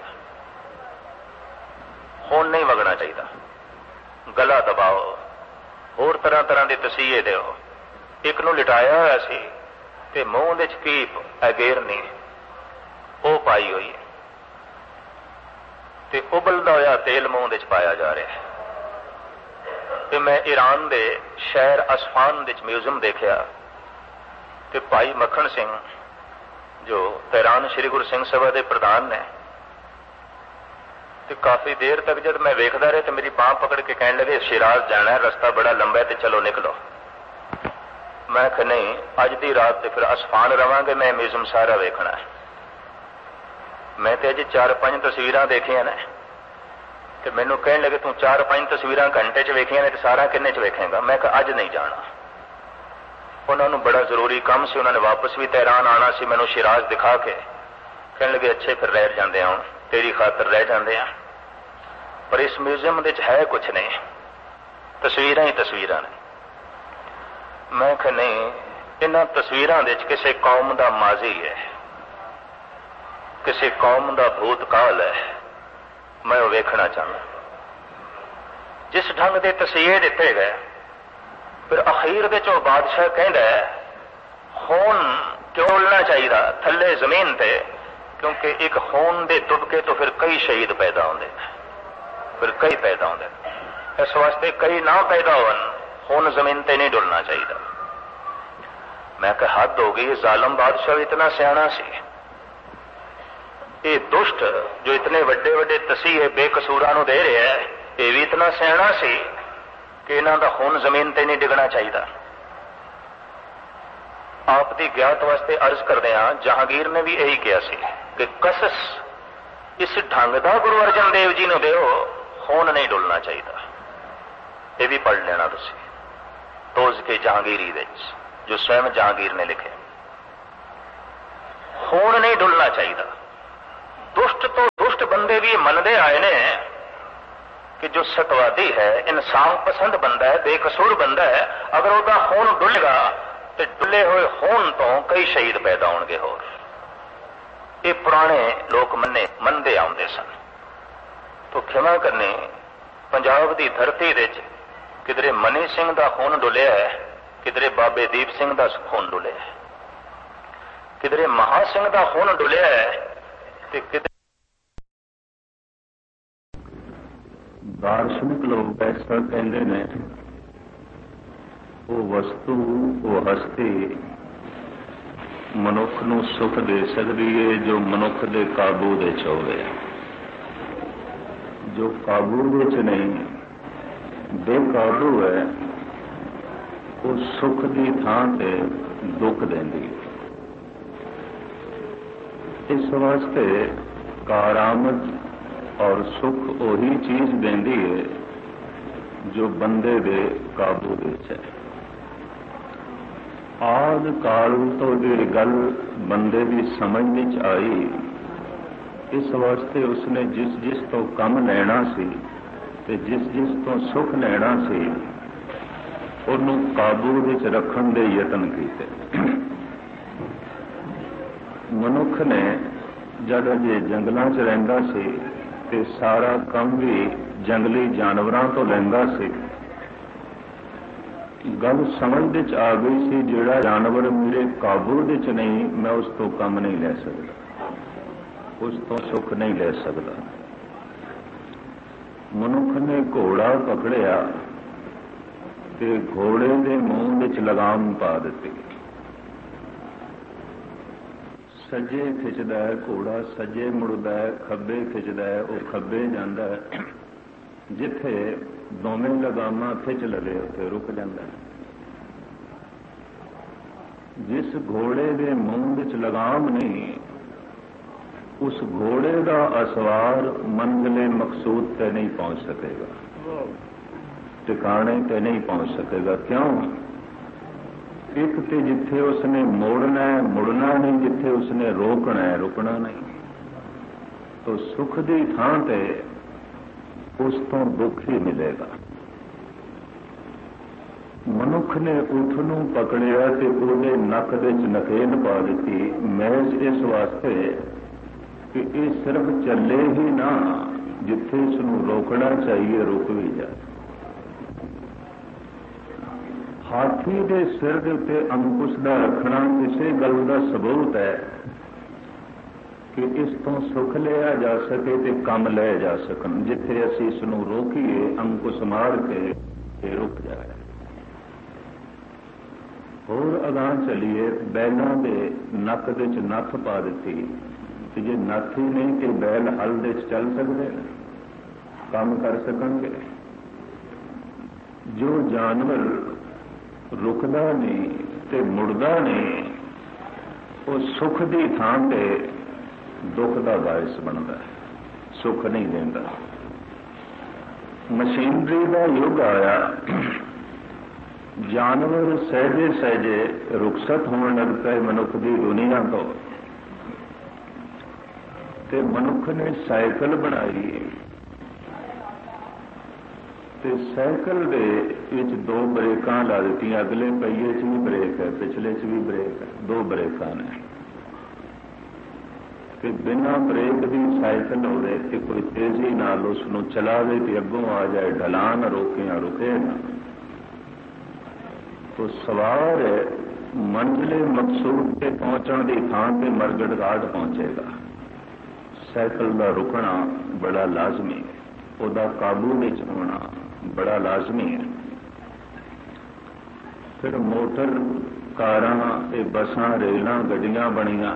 खून नहीं वगना चाहिए, गला दबाओ, होर तरह तरह के तसीये दो। एक नूं लिटाया होया सी ते मूंह दे कीप अगेरनी वो पाई हुई है ते उबलदा होया तेल मूंह दे पाया जा रहा है। ते मैं ईरान दे शहर असफान दे म्यूजियम देखा ते भाई मक्खन सिंह जो तेहरान श्री गुरु सिंह सभा के प्रधान ने, ते काफी देर तक जब मैं वेखदा रहा तो मेरी बांह पकड़ के कहने लगे, शिराज जाना है, रास्ता बड़ा लंबा है, तो चलो निकलो। मैं कहा नहीं, अज की रात तो फिर असफान रवांगे, मैं म्यूजियम सारा वेखना है। मैं तो अज 4-5 तस्वीरां देखिया ने, तो मैनू कहने लगे तू 4-5 तस्वीरां घंटे च वेखिया ने, तो सारा किन्ने च वेखेगा? मैं कहा अज नहीं जाना। उन्होंने बड़ा जरूरी काम से, उन्होंने वापस भी तेहरान आना सी। मैनू शिराज दिखा के कहने लगे, अच्छे फिर रह जाते हैं, तेरी खातर रह जाते हैं, पर इस म्यूजियम दे है कुछ नहीं, तस्वीरां ही तस्वीरां ने। मैं कहा नहीं, इन्हां तस्वीरां दे किसी कौम का माजी है, किसी कौम का भूतकाल है, मैं वो वेखना चाहना। जिस ढंग के तसीहे दिते गए, फिर अखीर दे चो बादशाह कहंदा है, खून डोलना चाहिए थले जमीन ते, क्योंकि एक खून दे तुबके तो फिर कई शहीद पैदा होंदे ने, फिर कई पैदा होंदे ने। इस वास्ते कई ना पैदा होन, खून जमीन ते नहीं डुलना चाहिए। मैं कहा हद हो गई, जालम बादशाह इतना सियाना सी, ये दुष्ट जो इतने बड़े बड़े तसीहे बेकसूरां नूं दे रहे हैं, ये भी इतना सियाना सी कि इन्हां दा खून जमीन ते नहीं डिगना चाहिए। आप दी ज्ञात वास्ते अर्ज करदे हां, जहांगीर ने भी यही कहा सी कि कसस इस ढंग दा गुरु अर्जन देव जी नूं दिओ, खून नहीं डुलना चाहिए। ये भी पढ़ लेना तुसीं, तोज के जहांगीरी दे जो स्वयं जहांगीर ने लिखे, खून नहीं डुलना चाहिए। दुष्ट तो दुष्ट दुष्ट बंदे भी मनते आए ने कि जो सतवादी है, इंसान पसंद बंदा है, बेकसूर बंदा है, अगर उसका खून डुलेगा तो डुले हुए खून तो कई शहीद पैदा होंगे। होर ये पुराने लोग मनते आते सन। तो क्षमा करनी, पंजाब की धरती विच किधरे मनी सिंह का खून डुलिया है, किधरे बाबे दीप सिंह का खून डुलिया है, किधरे महा सिंह का खून डुलिया है, तो किधरे दार्शनिक लोग ऐसा कहते हैं, वो वस्तु, वो हस्ती मनुख नूं सुख दे सकती है जो मनुख के काबू दे होवे। जो काबू विच नहीं, बेकाबू है, वो सुख की थां ते दुख देंदी। इस वास्ते कारामद और सुख वही चीज देंदी है जो बंदे दे काबू विच है। आद काल तो ये गल बंदे की समझ विच आई, इस वास्ते उसने जिस जिस तो कम लेना सी ते जिस जिस तो सुख लेना सी उन्हों काबू विच रखण दे यतन कीते। मनुख ने जद अजे जंगलों च रहिंदा सी ते सारा काम भी जंगली जानवरों तो लैंदा सी। गल समझ विच आ गई सी, जिहड़ा जानवर मेरे काबू विच नहीं, मैं उस तो कम नहीं ले सकता, उस तो सुख नहीं ले सकता। मनुख ने घोड़ा पकड़िया ते घोड़े के मूँह विच लगाम पा दी। सज्जे खिंचदा है घोड़ा, सज्जे मुड़दा है, खब्बे खिंचदा है वो खब्बे जांदा है। जिथे दोवें लगामां खिंच लवे उत्थे रुक जांदा है। जिस घोड़े के मूँह विच लगाम नहीं, उस घोड़े का असवार मंजिले मकसूद ते नहीं पहुंच सकेगा, ठिकाने ते नहीं पहुंच सकेगा। क्यों? एक तो जिथे उसने मोड़ना है मुड़ना नहीं, जिथे उसने रोकना है रुकना नहीं। तो सुख की थां ते उस तो दुख ही मिलेगा। मनुख ने उठ नूं पकड़िया ते उहदे नक दे च नकेल पा दी, महज इस वास्ते कि ये सिर्फ चले ही ना, जिथे इसनूं रोकना चाहिए रुक भी जाए। हाथी के सिर के उत्ते अंकुश का रखना किसी गल का सबूत है कि इस तो सुख लिया जा सके ते कम ले जा सकन। जिथे असीं इसनूं रोकीए अंकुश मार के रुक जाए। होर अगां चलीए, बैलों के नक दे च नथ पा दी, कि जे नथ ही नहीं कि बैल हल दे च चल सकते हैं, काम कर सकणगे। जो जानवर रुकदा नहीं ते मुड़दा नहीं, वो सुख की थां ते दुख का बायस बनता है, सुख नहीं देता। मशीनरी का युग आया, जानवर सहजे सहजे रुखसत होने लग पे मनुख की दुनिया तो। ते मनुख ने साइकिल बनाई, ते साइकिल दे विच दो ब्रेकां ला दी, अगले पहिए च भी ब्रेक है, पिछले च भी ब्रेक है, दो ब्रेकां ने। ते बिना ब्रेक की साइकिल होवे ते कोई तेजी नाल उसनूं चलावे ते अगों आ जाए, ढलान रोके या रुके ना, तो सवार मंजिले मकसूद पे पहुंचने की थां पे मरगट घाट पहुंचेगा। साइकिल का रुकना बड़ा लाजमी है, उसका काबू में होना बड़ा लाजमी है। फिर मोटर कारां, बसां, रेलां, गड्डियां बनियां।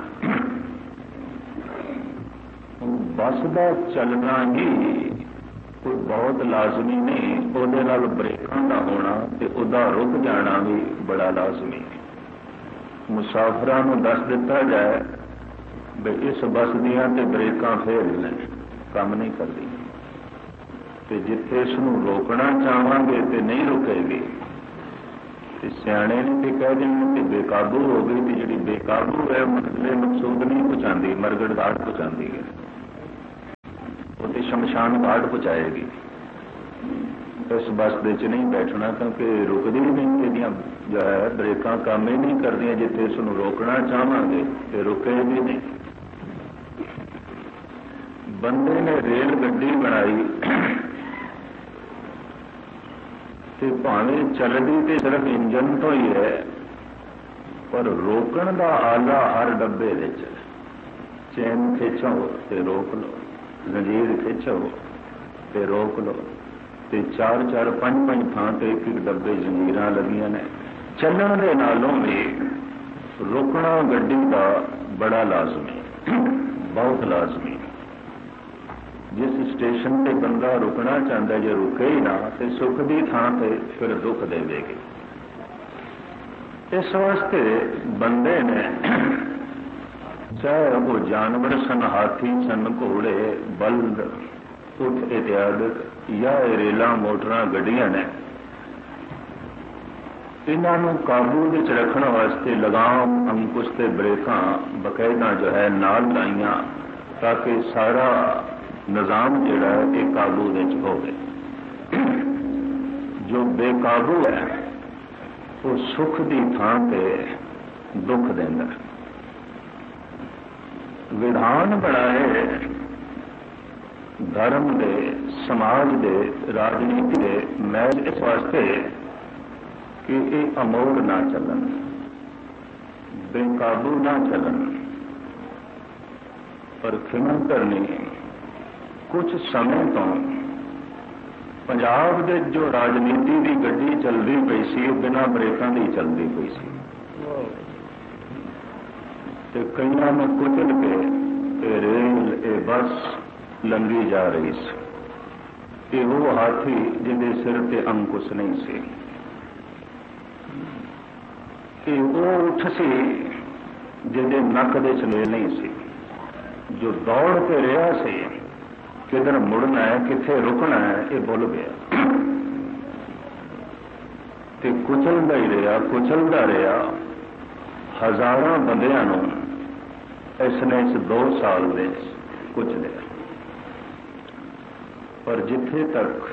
बस का चलना ही कोई बहुत लाजमी नहीं, ਉਹਦੇ ਨਾਲ ब्रेकों का होना ते ਉਹਦਾ रुक जाना भी बड़ा लाजमी है। मुसाफिरां नूं दस दिता जाए भी इस बस दियां ते ब्रेकां फेल ने, काम नहीं करती, ते जिथे इसनूं रोकना चाहांगे ते नहीं रुकेगी, ते सियाणे ने ते कह देंगे कि बेकाबू हो गई, ते जिहड़ी बेकाबू है मंजिले मकसूद नहीं पहुंचाती, मरगट घाट पहुंचाती है। शमशान घाट पहुंचाएगी। इस बस दे च नहीं बैठना, क्योंकि रुकदी नहीं, ਇਹਦੀਆਂ जो है ब्रेकां काम ही नहीं करदियां। जिथे इसनूं रोकना चाहांगे तो रुके भी नहीं। बंदे ने रेल गड्डी बनाई ते भावें चलदी ते सिर्फ इंजन तो ही है, पर रोकण दा आला हर डब्बे विच। चैन खिंचो ते रोक लो, जंजीर खिंचो ते रोक लो, ते 4-4 5-5 थां ते एक डब्बे जंजीरां लगियां ने। चलण दे नालों भी रुकना गड्डी का बड़ा लाजमी, बहुत लाजमी। जिस स्टेशन पे बंदा रुकना चाहता, जे रुके ही ना तो सुख की थां ते फिर दुख देगी। इस वास्ते बंदे ने, चाहे वो जानवर सन, हाथी सन, घोड़े, बल्द, ऊठ इत्यादि, या रेल मोटर गड्डियां ने, इन्हों काबू विच रखने वास्ते लगाम, अंकुश ते ब्रेकां बकायदा जो है नाल लाइया, ताकि सारा निजाम जिहड़ा है काबू विच होवे। जो बेकाबू है वो सुख की थां ते दुख देंदा। विधान बनाए धर्म दे, समाज दे, राजनीति दे महज इस वास्ते कि ये अमोड़ ना चलन, बेकाबू ना चलन। पर खिमन करनी, कुछ समय तो पंजाब दे जो राजनीति की गड्डी चलती पई सी, बिना ब्रेकां दी चलती पई सी, ते कईयां नूं कुचल के रेल ए बस लंघी जा रही सी। वो हाथी जिहदे सिर ते अंकुश नहीं सी, वो उठ सी जिहदे नक दे चलेल नहीं सी, जो दौड़ के रहा सी किधर मुड़ना है, किथे रुकना है, ये भुल गया ते कुचलदा ही रहा, कुचलदा रहा। हजारों बंदियां नूं इसने इस 2 साल में कुचलिया। पर जिथे तक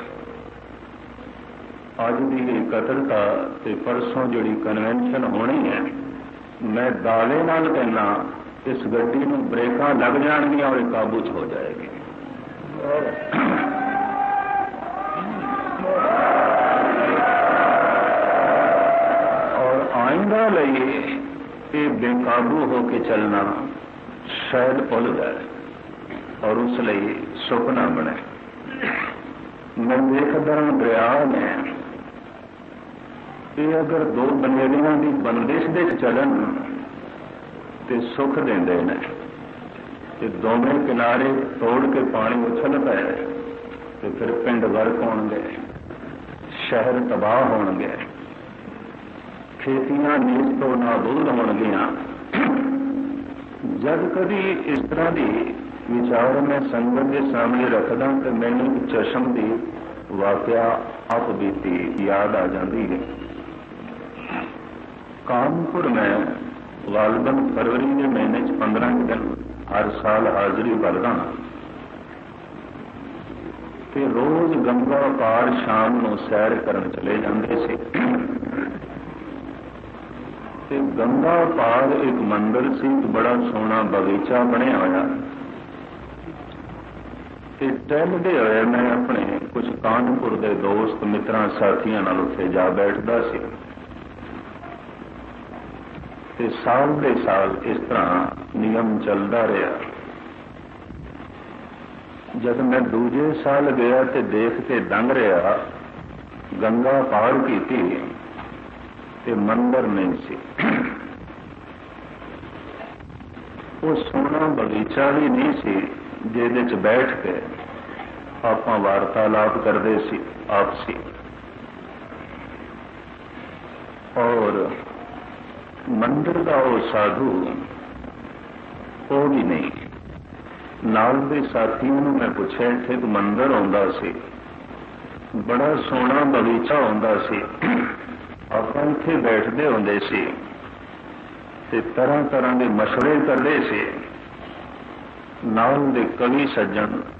अज की इकट्ठता ते परसों जिहड़ी कन्वेंशन होनी है, मैं दावे नाल कहना इस गड्डी नूं ब्रेकां लग जाणगियां और काबू च हो जाएगी। और आइंदा लई ये बेकाबू होके चलना शायद भुल जाए और उस लिए सुपना बने। मैं देखदा दरिया ने ये अगर 2 बनेरियां की बंदिश दे चलन ते सुख देंदे ने, ते दोवें किनारे तोड़ के पानी उछल पे ते फिर पिंड गर्क होणगे, शहर तबाह होणगे, खेतियां नीच तो नाबूद होणगियां। जब कभी इस तरह की विचार मैं संगत के सामने रखदा तो मैनू चशम की वाकया आप बीती याद आ जाती है। कानपुर में गालबन फरवरी के महीने 15 दिन हर साल हाजिरी भरदा ते रोज गंगा पार शाम को सैर करन चले जाते थे। ते गंगा पार एक मंदिर से बड़ा सोहना बगीचा बनया होया। टहलते हुए मैं अपने कुछ कानपुर के दोस्त मित्रां साथियों नाल उत्थे जा बैठदा सी। ते साल दे साल इस तरह नियम चलता रहा। जब मैं दूजे साल गया तो देख के दंग रहा, गंगा पार की ते मंदिर नहीं सी। वो सोहना बगीचा भी नहीं सी जिहदे च बैठ के आपां वार्तालाप करते सी आपसी। और मंदिर का वो साधु वो भी नहीं। नाल दे साथियों ने मैं पूछा इत्थे एक मंदिर आउंदा सी, बड़ा सोहना बगीचा आउंदा सी, आपां इत्थे बैठते होंदे सी ते तरह तरह के मशवरे करते सी। नाल दे कवि सज्जन